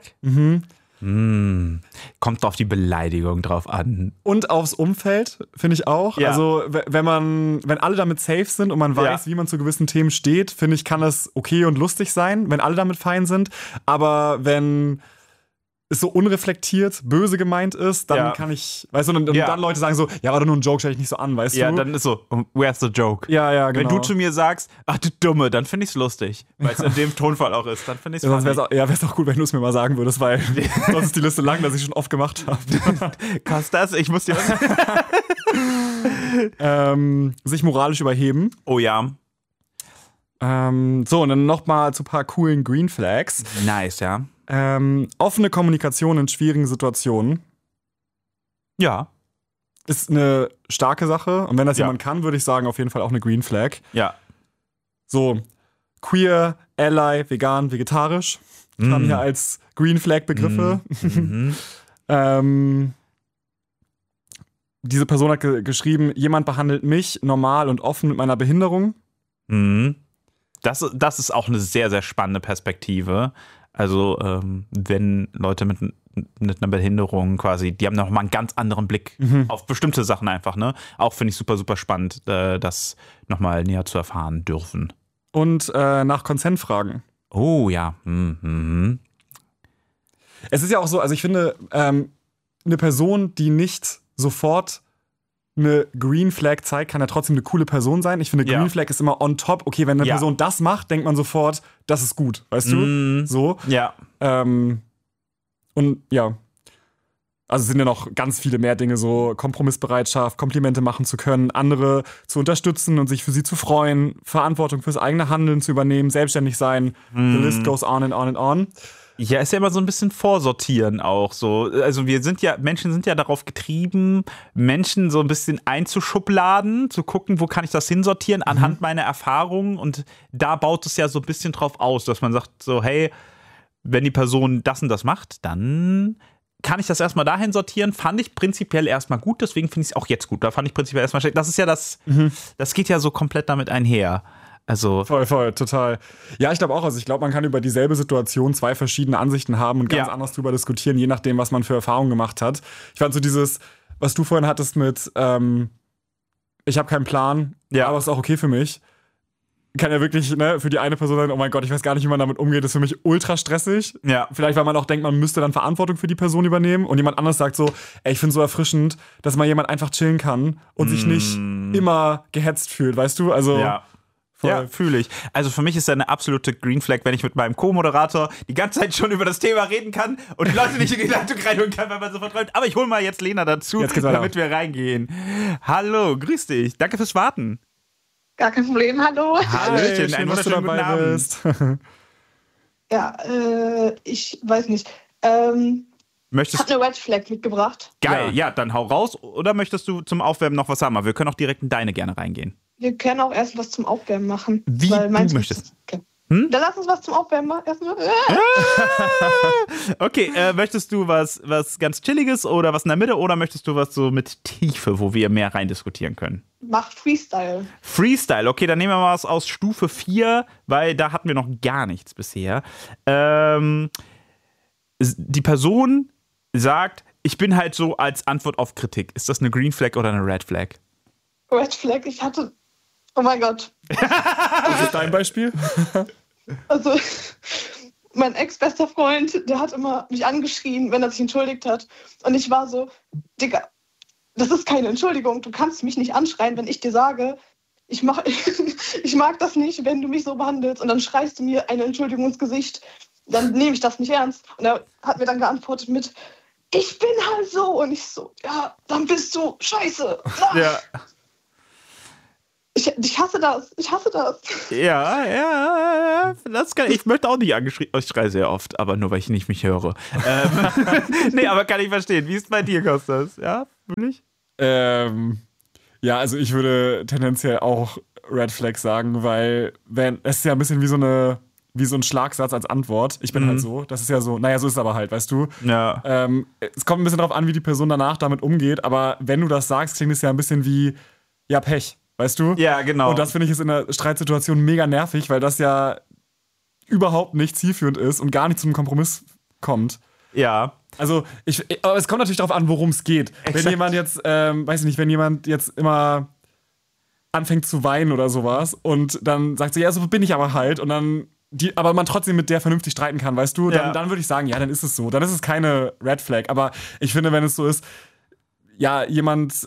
[SPEAKER 1] Kommt auf die Beleidigung drauf an.
[SPEAKER 2] Und aufs Umfeld, finde ich auch. Ja. Also, wenn alle damit safe sind und man weiß, wie man zu gewissen Themen steht, finde ich, kann das okay und lustig sein, wenn alle damit fein sind. Aber wenn es so unreflektiert, böse gemeint ist, dann kann ich, weißt du, und dann Leute sagen so, ja, war doch nur ein Joke, stell dich nicht so an, weißt du?
[SPEAKER 1] Ja, dann ist so, where's the joke?
[SPEAKER 2] Ja, genau.
[SPEAKER 1] Wenn du zu mir sagst, ach du Dumme, dann finde ich es lustig, weil es in dem Tonfall auch ist, dann finde ich es
[SPEAKER 2] funny. Wär's auch gut, wenn du es mir mal sagen würdest, weil sonst ist die Liste lang, dass ich schon oft gemacht habe.
[SPEAKER 1] Kostas, ich muss dir
[SPEAKER 2] sich moralisch überheben.
[SPEAKER 1] Oh ja.
[SPEAKER 2] So, und dann nochmal zu ein paar coolen Green Flags.
[SPEAKER 1] Nice, ja.
[SPEAKER 2] Offene Kommunikation in schwierigen Situationen.
[SPEAKER 1] Ja.
[SPEAKER 2] Ist eine starke Sache. Und wenn das jemand kann, würde ich sagen, auf jeden Fall auch eine Green Flag.
[SPEAKER 1] Ja.
[SPEAKER 2] So, queer, ally, vegan, vegetarisch. Haben hier als Green Flag Begriffe. Diese Person hat geschrieben, jemand behandelt mich normal und offen mit meiner Behinderung.
[SPEAKER 1] Das ist auch eine sehr, sehr spannende Perspektive. Also, wenn Leute mit einer Behinderung quasi, die haben nochmal einen ganz anderen Blick auf bestimmte Sachen einfach, ne? Auch finde ich super, super spannend, das nochmal näher zu erfahren dürfen.
[SPEAKER 2] Und nach Consent fragen.
[SPEAKER 1] Oh, ja.
[SPEAKER 2] Es ist ja auch so, also ich finde, eine Person, die nicht sofort eine Green Flag zeigt, kann ja trotzdem eine coole Person sein. Ich finde, Green Flag ist immer on top. Okay, wenn eine Person das macht, denkt man sofort, das ist gut, weißt du? So.
[SPEAKER 1] Ja.
[SPEAKER 2] Und ja. Also es sind ja noch ganz viele mehr Dinge, so Kompromissbereitschaft, Komplimente machen zu können, andere zu unterstützen und sich für sie zu freuen, Verantwortung fürs eigene Handeln zu übernehmen, selbstständig sein. The list goes on and on and on.
[SPEAKER 1] Ja, ist ja immer so ein bisschen vorsortieren auch so. Also Menschen sind ja darauf getrieben, Menschen so ein bisschen einzuschubladen, zu gucken, wo kann ich das hinsortieren anhand meiner Erfahrungen, und da baut es ja so ein bisschen drauf aus, dass man sagt so, hey, wenn die Person das und das macht, dann kann ich das erstmal dahin sortieren. Fand ich prinzipiell erstmal gut, deswegen finde ich es auch jetzt gut. Da fand ich prinzipiell erstmal schlecht. Das ist ja das geht ja so komplett damit einher. Also
[SPEAKER 2] voll, total. Ja, ich glaube auch. Also ich glaube, man kann über dieselbe Situation zwei verschiedene Ansichten haben und ganz anders drüber diskutieren, je nachdem, was man für Erfahrungen gemacht hat. Ich fand so dieses, was du vorhin hattest mit ich habe keinen Plan, aber ist auch okay für mich. Kann ja wirklich, ne, für die eine Person sein, oh mein Gott, ich weiß gar nicht, wie man damit umgeht, ist für mich ultra stressig. Ja. Vielleicht, weil man auch denkt, man müsste dann Verantwortung für die Person übernehmen, und jemand anderes sagt so, ey, ich finde es so erfrischend, dass mal jemand einfach chillen kann und sich nicht immer gehetzt fühlt, weißt du? Also
[SPEAKER 1] ja, fühle ich. Also für mich ist das eine absolute Green Flag, wenn ich mit meinem Co-Moderator die ganze Zeit schon über das Thema reden kann und die Leute nicht in die Leitung reinholen kann, weil man so verträumt. Aber ich hole mal jetzt Lena dazu, damit wir reingehen. Hallo, grüß dich. Danke fürs Warten.
[SPEAKER 3] Gar kein Problem, hallo.
[SPEAKER 1] Hallöchen, ein wunderschönen guten Abend.
[SPEAKER 3] Ja, ich weiß nicht. Ich habe eine Red Flag mitgebracht.
[SPEAKER 1] Geil, ja, dann hau raus. Oder möchtest du zum Aufwärmen noch was haben? Aber wir können auch direkt in deine gerne reingehen.
[SPEAKER 3] Wir können auch erst was zum Aufwärmen machen.
[SPEAKER 1] Wie du möchtest.
[SPEAKER 3] Okay. Dann lass uns was zum Aufwärmen machen. Erstmal.
[SPEAKER 1] Okay, möchtest du was ganz Chilliges oder was in der Mitte, oder möchtest du was so mit Tiefe, wo wir mehr rein diskutieren können?
[SPEAKER 3] Macht Freestyle.
[SPEAKER 1] Freestyle, okay, dann nehmen wir mal was aus Stufe 4, weil da hatten wir noch gar nichts bisher. Die Person sagt, ich bin halt so als Antwort auf Kritik. Ist das eine Green Flag oder eine Red Flag?
[SPEAKER 3] Red Flag, oh mein Gott.
[SPEAKER 2] Das ist dein Beispiel?
[SPEAKER 3] Also, mein ex-bester Freund, der hat immer mich angeschrien, wenn er sich entschuldigt hat. Und ich war so, Digga, das ist keine Entschuldigung. Du kannst mich nicht anschreien, wenn ich dir sage,
[SPEAKER 4] ich mag das nicht, wenn du mich so behandelst und dann schreist du mir eine Entschuldigung ins Gesicht, dann nehme ich das nicht ernst. Und er hat mir dann geantwortet mit, ich bin halt so. Und ich so, ja, dann bist du scheiße.
[SPEAKER 1] Ja.
[SPEAKER 4] Ich hasse das.
[SPEAKER 1] Ja. Ich möchte auch nicht angeschrien. Ich schreie sehr oft, aber nur, weil ich nicht mich höre. Nee, aber kann ich verstehen. Wie ist es bei dir, Kostas? Ja, wirklich?
[SPEAKER 2] Ja, also ich würde tendenziell auch Red Flag sagen, weil es ist ja ein bisschen wie so ein Schlagsatz als Antwort. Ich bin halt so. Das ist ja so, naja, so ist es aber halt, weißt du?
[SPEAKER 1] Ja.
[SPEAKER 2] Es kommt ein bisschen darauf an, wie die Person danach damit umgeht, aber wenn du das sagst, klingt es ja ein bisschen wie, ja, Pech. Weißt du?
[SPEAKER 1] Ja, genau.
[SPEAKER 2] Und das finde ich ist in einer Streitsituation mega nervig, weil das ja überhaupt nicht zielführend ist und gar nicht zum Kompromiss kommt.
[SPEAKER 1] Ja.
[SPEAKER 2] Also, aber es kommt natürlich darauf an, worum es geht.
[SPEAKER 1] Exakt.
[SPEAKER 2] Wenn jemand jetzt, wenn jemand jetzt immer anfängt zu weinen oder sowas und dann sagt so, ja, so bin ich aber halt und dann aber man trotzdem mit der vernünftig streiten kann, weißt du? Dann würde ich sagen, ja, dann ist es so. Dann ist es keine Red Flag. Aber ich finde, wenn es so ist, ja, jemand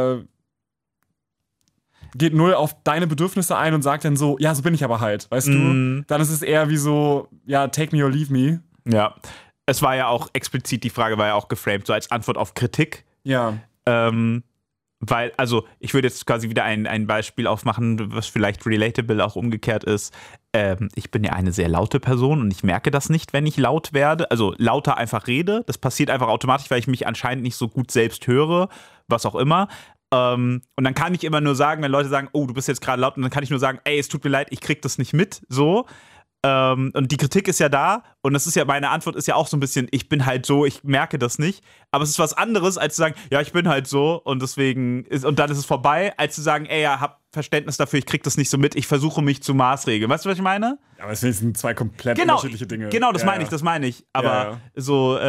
[SPEAKER 2] geht null auf deine Bedürfnisse ein und sagt dann so, ja, so bin ich aber halt, weißt du? Dann ist es eher wie so, ja, take me or leave me.
[SPEAKER 1] Ja, es war ja auch explizit, die Frage war ja auch geframed, so als Antwort auf Kritik.
[SPEAKER 2] Ja.
[SPEAKER 1] Weil, also, ich würde jetzt quasi wieder ein Beispiel aufmachen, was vielleicht relatable auch umgekehrt ist. Ich bin ja eine sehr laute Person und ich merke das nicht, wenn ich laut werde. Also lauter einfach rede. Das passiert einfach automatisch, weil ich mich anscheinend nicht so gut selbst höre, was auch immer. Und dann kann ich immer nur sagen, wenn Leute sagen, oh, du bist jetzt gerade laut, und dann kann ich nur sagen, ey, es tut mir leid, ich krieg das nicht mit, so. Und die Kritik ist ja da und das ist ja, meine Antwort ist ja auch so ein bisschen, ich bin halt so, ich merke das nicht. Aber es ist was anderes, als zu sagen, ja, ich bin halt so und deswegen und dann ist es vorbei, als zu sagen, ey, ja, hab Verständnis dafür, ich krieg das nicht so mit, ich versuche mich zu maßregeln. Weißt du, was ich meine?
[SPEAKER 2] Ja, aber es sind zwei komplett unterschiedliche Dinge.
[SPEAKER 1] Genau, das meine ich. Aber so,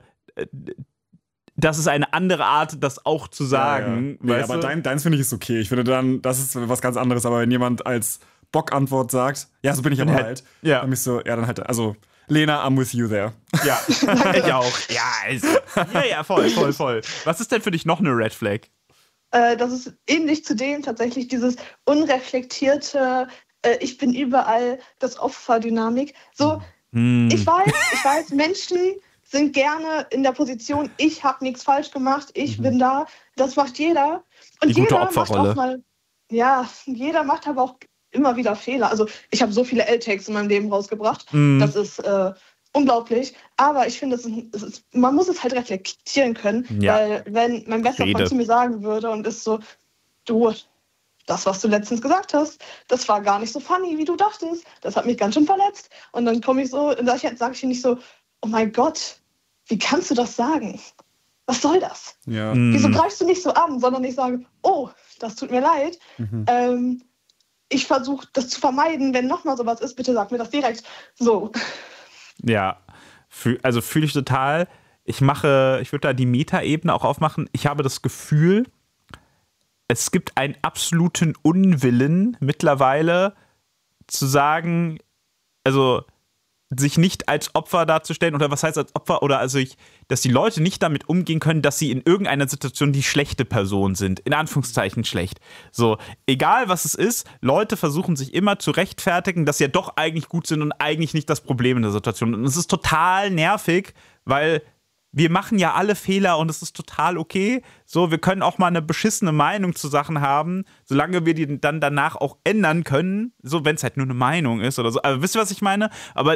[SPEAKER 1] das ist eine andere Art, das auch zu sagen.
[SPEAKER 2] Ja. Nee, aber deins finde ich ist okay. Ich finde dann, das ist was ganz anderes. Aber wenn jemand als Bock-Antwort sagt, ja, so bin ich aber halt. Ja. Dann bin ich so, ja, dann halt, also, Lena, I'm with you there.
[SPEAKER 1] Ja, ich auch. Ja, also, ja, voll. Was ist denn für dich noch eine Red Flag?
[SPEAKER 4] Das ist ähnlich zu dem tatsächlich dieses unreflektierte, ich bin überall, das Opferdynamik. So, ich weiß, Menschen sind gerne in der Position, ich habe nichts falsch gemacht, ich bin da, das macht jeder. Und
[SPEAKER 1] die gute
[SPEAKER 4] jeder
[SPEAKER 1] Opferrolle.
[SPEAKER 4] macht auch mal, ja, jeder macht aber auch immer wieder Fehler. Also ich habe so viele L-Takes in meinem Leben rausgebracht, das ist unglaublich, aber ich finde, man muss es halt reflektieren können, weil wenn mein bester Freund zu mir sagen würde und ist so, du, das, was du letztens gesagt hast, das war gar nicht so funny, wie du dachtest, das hat mich ganz schön verletzt und dann komme ich so, und sage ich ihm nicht so, oh mein Gott, wie kannst du das sagen? Was soll das?
[SPEAKER 2] Ja.
[SPEAKER 4] Wieso greifst du nicht so an, sondern ich sage, oh, das tut mir leid, ich versuche das zu vermeiden, wenn nochmal sowas ist, bitte sag mir das direkt. So.
[SPEAKER 1] Ja, also fühle ich total. Ich würde da die Metaebene auch aufmachen. Ich habe das Gefühl, es gibt einen absoluten Unwillen mittlerweile zu sagen, also sich nicht als Opfer darzustellen oder was heißt als Opfer oder also dass die Leute nicht damit umgehen können, dass sie in irgendeiner Situation die schlechte Person sind, in Anführungszeichen schlecht. So, egal was es ist, Leute versuchen sich immer zu rechtfertigen, dass sie ja doch eigentlich gut sind und eigentlich nicht das Problem in der Situation. Und es ist total nervig, weil wir machen ja alle Fehler und es ist total okay. So, wir können auch mal eine beschissene Meinung zu Sachen haben, solange wir die dann danach auch ändern können. So, wenn es halt nur eine Meinung ist oder so. Aber wisst ihr, was ich meine? Aber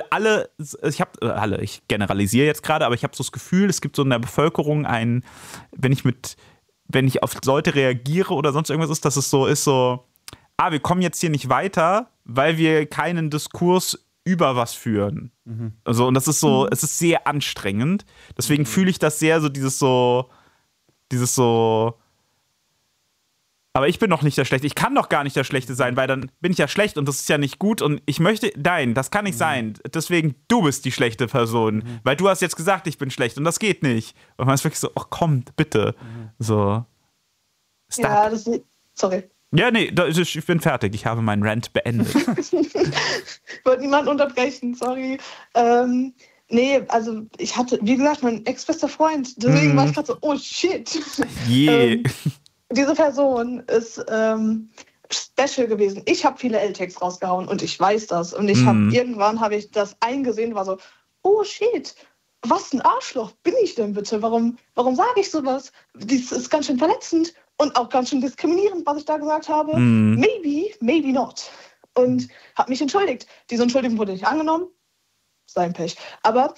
[SPEAKER 1] ich generalisiere jetzt gerade, aber ich habe so das Gefühl, es gibt so in der Bevölkerung wenn ich auf Leute reagiere oder sonst irgendwas ist, dass es so ist, wir kommen jetzt hier nicht weiter, weil wir keinen Diskurs über was führen. Also, und das ist so, es ist sehr anstrengend. Deswegen fühle ich das sehr so, aber ich bin doch nicht der Schlechte. Ich kann doch gar nicht der Schlechte sein, weil dann bin ich ja schlecht und das ist ja nicht gut und nein, das kann nicht sein. Deswegen, du bist die schlechte Person, weil du hast jetzt gesagt, ich bin schlecht und das geht nicht. Und man ist wirklich so, oh komm, bitte. So.
[SPEAKER 4] Ja, sorry.
[SPEAKER 1] Ja, nee, ich bin fertig. Ich habe meinen Rant beendet.
[SPEAKER 4] Ich wollte niemanden unterbrechen, sorry. Nee, also ich hatte, wie gesagt, mein ex-bester Freund. Deswegen war ich gerade so, oh shit.
[SPEAKER 1] Yeah.
[SPEAKER 4] Diese Person ist
[SPEAKER 5] special gewesen. Ich habe viele L-Tags rausgehauen und ich weiß das. Und irgendwann habe ich das eingesehen, war so, oh shit, was ein Arschloch bin ich denn bitte? Warum sage ich sowas? Das ist ganz schön verletzend und auch ganz schön diskriminierend, was ich da gesagt habe. Maybe not. Und habe mich entschuldigt. Diese Entschuldigung wurde nicht angenommen. Sein Pech. Aber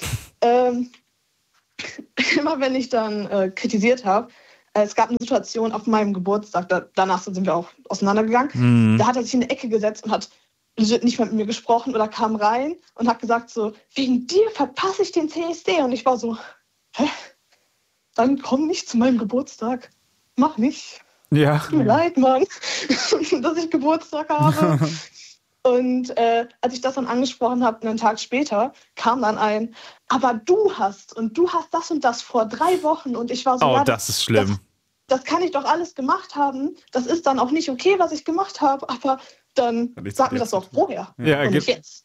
[SPEAKER 5] immer wenn ich dann kritisiert habe, es gab eine Situation auf meinem Geburtstag, danach sind wir auch auseinandergegangen, da hat er sich in eine Ecke gesetzt und hat nicht mehr mit mir gesprochen oder kam rein und hat gesagt so, wegen dir verpasse ich den CSD. Und ich war so, hä? Dann komm nicht zu meinem Geburtstag. Mach nicht.
[SPEAKER 1] Ja.
[SPEAKER 5] Tut mir leid, Mann, dass ich Geburtstag habe. Und als ich das dann angesprochen habe, einen Tag später, kam dann aber du hast das und das vor 3 Wochen. Und ich war so,
[SPEAKER 1] oh, das ist schlimm.
[SPEAKER 5] Das kann ich doch alles gemacht haben. Das ist dann auch nicht okay, was ich gemacht habe, aber dann sag mir das doch vorher und nicht jetzt.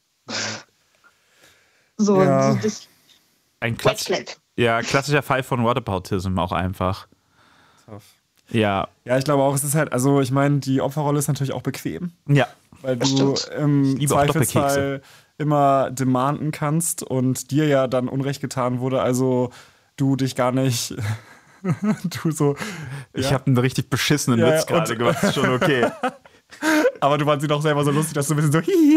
[SPEAKER 5] So, das
[SPEAKER 1] ein klassischer Fall von Whataboutism auch einfach.
[SPEAKER 2] Tough.
[SPEAKER 1] Ja.
[SPEAKER 2] Ja, ich glaube auch, es ist halt, also ich meine, die Opferrolle ist natürlich auch bequem.
[SPEAKER 1] Ja.
[SPEAKER 2] Weil du im Zweifelsfall immer demanden kannst und dir ja dann Unrecht getan wurde, also du dich gar nicht...
[SPEAKER 1] Ich habe einen richtig beschissenen Witz gerade gemacht, ist schon okay.
[SPEAKER 2] Aber du fandst ihn doch selber so lustig, dass du ein bisschen so
[SPEAKER 1] nee,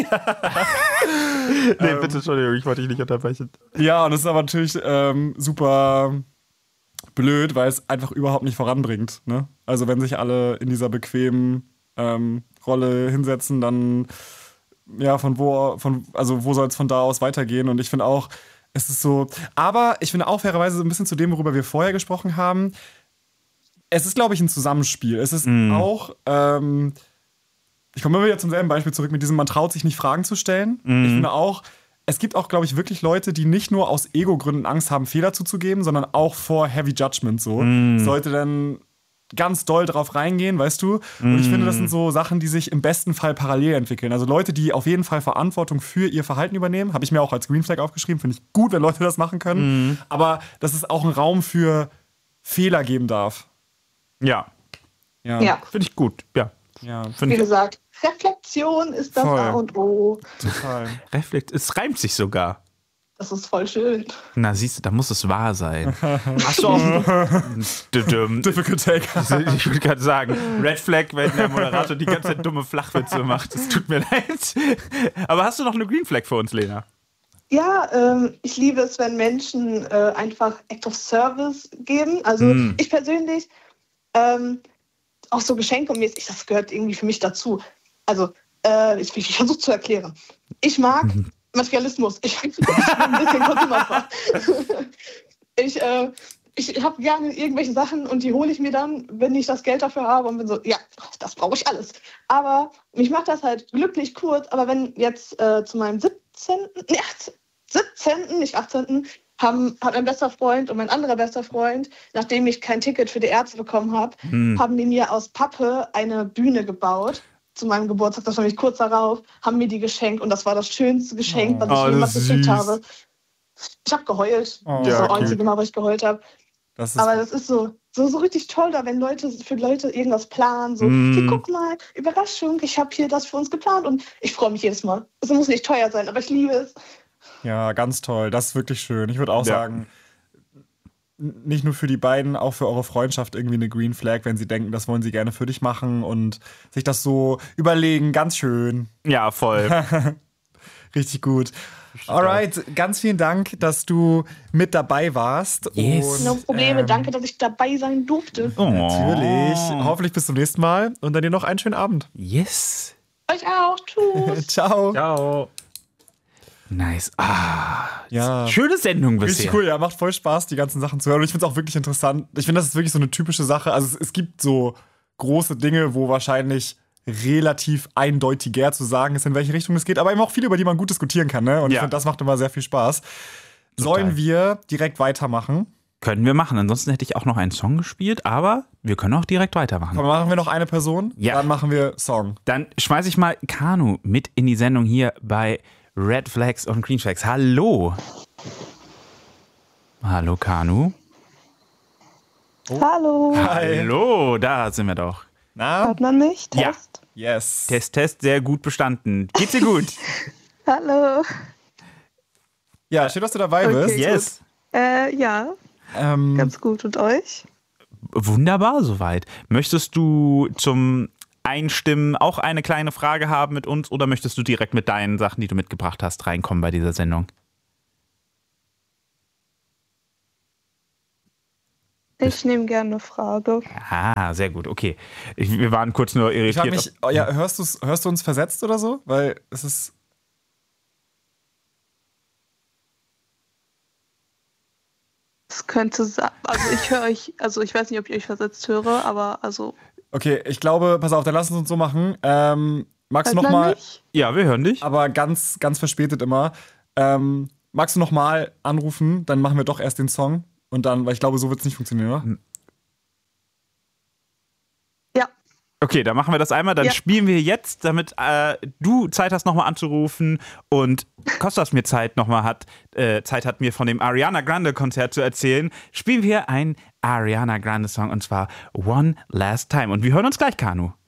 [SPEAKER 1] bitte, Entschuldigung, ich wollte dich nicht unterbrechen.
[SPEAKER 2] Ja, und das ist aber natürlich super blöd, weil es einfach überhaupt nicht voranbringt. Ne? Also wenn sich alle in dieser bequemen Rolle hinsetzen, dann wo soll es von da aus weitergehen? Und ich finde auch, es ist so, aber ich finde auch fairerweise so ein bisschen zu dem, worüber wir vorher gesprochen haben, es ist, glaube ich, ein Zusammenspiel. Es ist auch, ich komme immer wieder zum selben Beispiel zurück mit diesem, man traut sich nicht Fragen zu stellen. Ich finde auch, es gibt auch, glaube ich, wirklich Leute, die nicht nur aus Ego-Gründen Angst haben, Fehler zuzugeben, sondern auch vor Heavy Judgment so. Sollte dann ganz doll drauf reingehen, weißt du? Und ich finde, das sind so Sachen, die sich im besten Fall parallel entwickeln. Also Leute, die auf jeden Fall Verantwortung für ihr Verhalten übernehmen, habe ich mir auch als Green Flag aufgeschrieben, finde ich gut, wenn Leute das machen können. Aber dass es auch einen Raum für Fehler geben darf.
[SPEAKER 1] Ja. Finde ich gut, ja.
[SPEAKER 5] Wie gesagt, Reflexion ist das A und O.
[SPEAKER 2] Total.
[SPEAKER 1] Es reimt sich sogar.
[SPEAKER 5] Das ist voll schön.
[SPEAKER 1] Na, siehst du, da muss es wahr sein. Hast du auch
[SPEAKER 2] Difficult take.
[SPEAKER 1] Ich würde gerade sagen, Red Flag, wenn der Moderator die ganze Zeit dumme Flachwitze macht. Es tut mir leid. Aber hast du noch eine Green Flag für uns, Lena?
[SPEAKER 5] Ja, ich liebe es, wenn Menschen einfach Act of Service geben. Also ich persönlich, auch so Geschenke und mäßig, das gehört irgendwie für mich dazu. Also ich versuche zu erklären. Ich mag Materialismus. Ich bin ein bisschen Konsumerfach. Ich habe gerne irgendwelche Sachen und die hole ich mir dann, wenn ich das Geld dafür habe und bin so, ja, das brauche ich alles. Aber mich macht das halt glücklich kurz. Aber wenn jetzt zu meinem 17., nicht 18., hat mein bester Freund und mein anderer bester Freund, nachdem ich kein Ticket für die Ärzte bekommen habe, haben die mir aus Pappe eine Bühne gebaut. Zu meinem Geburtstag, das war nämlich kurz darauf, haben mir die geschenkt und das war das schönste Geschenk, was ich jemals gekriegt habe. Ich habe geheult. Das war das einzige Mal, wo ich geheult habe. Aber das ist so richtig toll da, wenn für Leute irgendwas planen. So, hey, guck mal, Überraschung, ich habe hier das für uns geplant und ich freue mich jedes Mal. Es muss nicht teuer sein, aber ich liebe es.
[SPEAKER 2] Ja, ganz toll. Das ist wirklich schön. Ich würde auch sagen, nicht nur für die beiden, auch für eure Freundschaft irgendwie eine Green Flag, wenn sie denken, das wollen sie gerne für dich machen und sich das so überlegen. Ganz schön.
[SPEAKER 1] Ja, voll.
[SPEAKER 2] Richtig gut. Alright, ganz vielen Dank, dass du mit dabei warst.
[SPEAKER 1] Yes.
[SPEAKER 5] No Probleme, danke, dass ich dabei sein durfte.
[SPEAKER 1] Oh.
[SPEAKER 2] Natürlich. Hoffentlich bis zum nächsten Mal und dann dir noch einen schönen Abend.
[SPEAKER 1] Yes.
[SPEAKER 5] Euch auch. Tschüss.
[SPEAKER 2] Ciao.
[SPEAKER 1] Ciao. Nice.
[SPEAKER 2] Ja.
[SPEAKER 1] Schöne Sendung bisher.
[SPEAKER 2] Richtig cool, ja, macht voll Spaß, die ganzen Sachen zu hören. Und ich finde es auch wirklich interessant. Ich finde, das ist wirklich so eine typische Sache. Also es gibt so große Dinge, wo wahrscheinlich relativ eindeutiger zu sagen ist, in welche Richtung es geht, aber eben auch viele, über die man gut diskutieren kann. Ne? Und ich finde, das macht immer sehr viel Spaß. Sollen wir direkt weitermachen?
[SPEAKER 1] Können wir machen. Ansonsten hätte ich auch noch einen Song gespielt, aber wir können auch direkt weitermachen.
[SPEAKER 2] Aber machen wir noch eine Person?
[SPEAKER 1] Ja.
[SPEAKER 2] Dann machen wir Song.
[SPEAKER 1] Dann schmeiße ich mal Kanu mit in die Sendung hier bei Red Flags und Green Flags. Hallo. Hallo, Kanu.
[SPEAKER 5] Hallo.
[SPEAKER 2] Hi.
[SPEAKER 1] Hallo, da sind wir doch.
[SPEAKER 2] Na?
[SPEAKER 5] Hört man mich?
[SPEAKER 1] Ja.
[SPEAKER 5] Test?
[SPEAKER 2] Yes.
[SPEAKER 1] Test, sehr gut bestanden. Geht's dir gut?
[SPEAKER 4] Hallo.
[SPEAKER 2] Ja, schön, dass du dabei bist.
[SPEAKER 1] Yes.
[SPEAKER 4] Ja, ganz gut. Und euch?
[SPEAKER 1] Wunderbar soweit. Möchtest du zum Einstimmen auch eine kleine Frage haben mit uns oder möchtest du direkt mit deinen Sachen, die du mitgebracht hast, reinkommen bei dieser Sendung?
[SPEAKER 4] Ich nehme gerne eine Frage.
[SPEAKER 1] Ah, sehr gut, okay. Wir waren kurz nur irritiert.
[SPEAKER 2] Ich frage mich, hörst du uns versetzt oder so? Weil es ist...
[SPEAKER 4] Es könnte sein, also ich höre euch, also ich weiß nicht, ob ich euch versetzt höre, aber also...
[SPEAKER 2] Okay, ich glaube, pass auf, dann lass uns so machen. Magst du nochmal...
[SPEAKER 1] Ja, wir hören dich.
[SPEAKER 2] Aber ganz, ganz verspätet immer. Magst du nochmal anrufen? Dann machen wir doch erst den Song. Und dann, weil ich glaube, so wird es nicht funktionieren, oder?
[SPEAKER 4] Ja.
[SPEAKER 1] Okay, dann machen wir das einmal. Dann spielen wir jetzt, damit du Zeit hast, nochmal anzurufen und Kostas mir Zeit hat, mir von dem Ariana Grande Konzert zu erzählen, spielen wir einen Ariana Grande Song und zwar One Last Time. Und wir hören uns gleich, Kanu.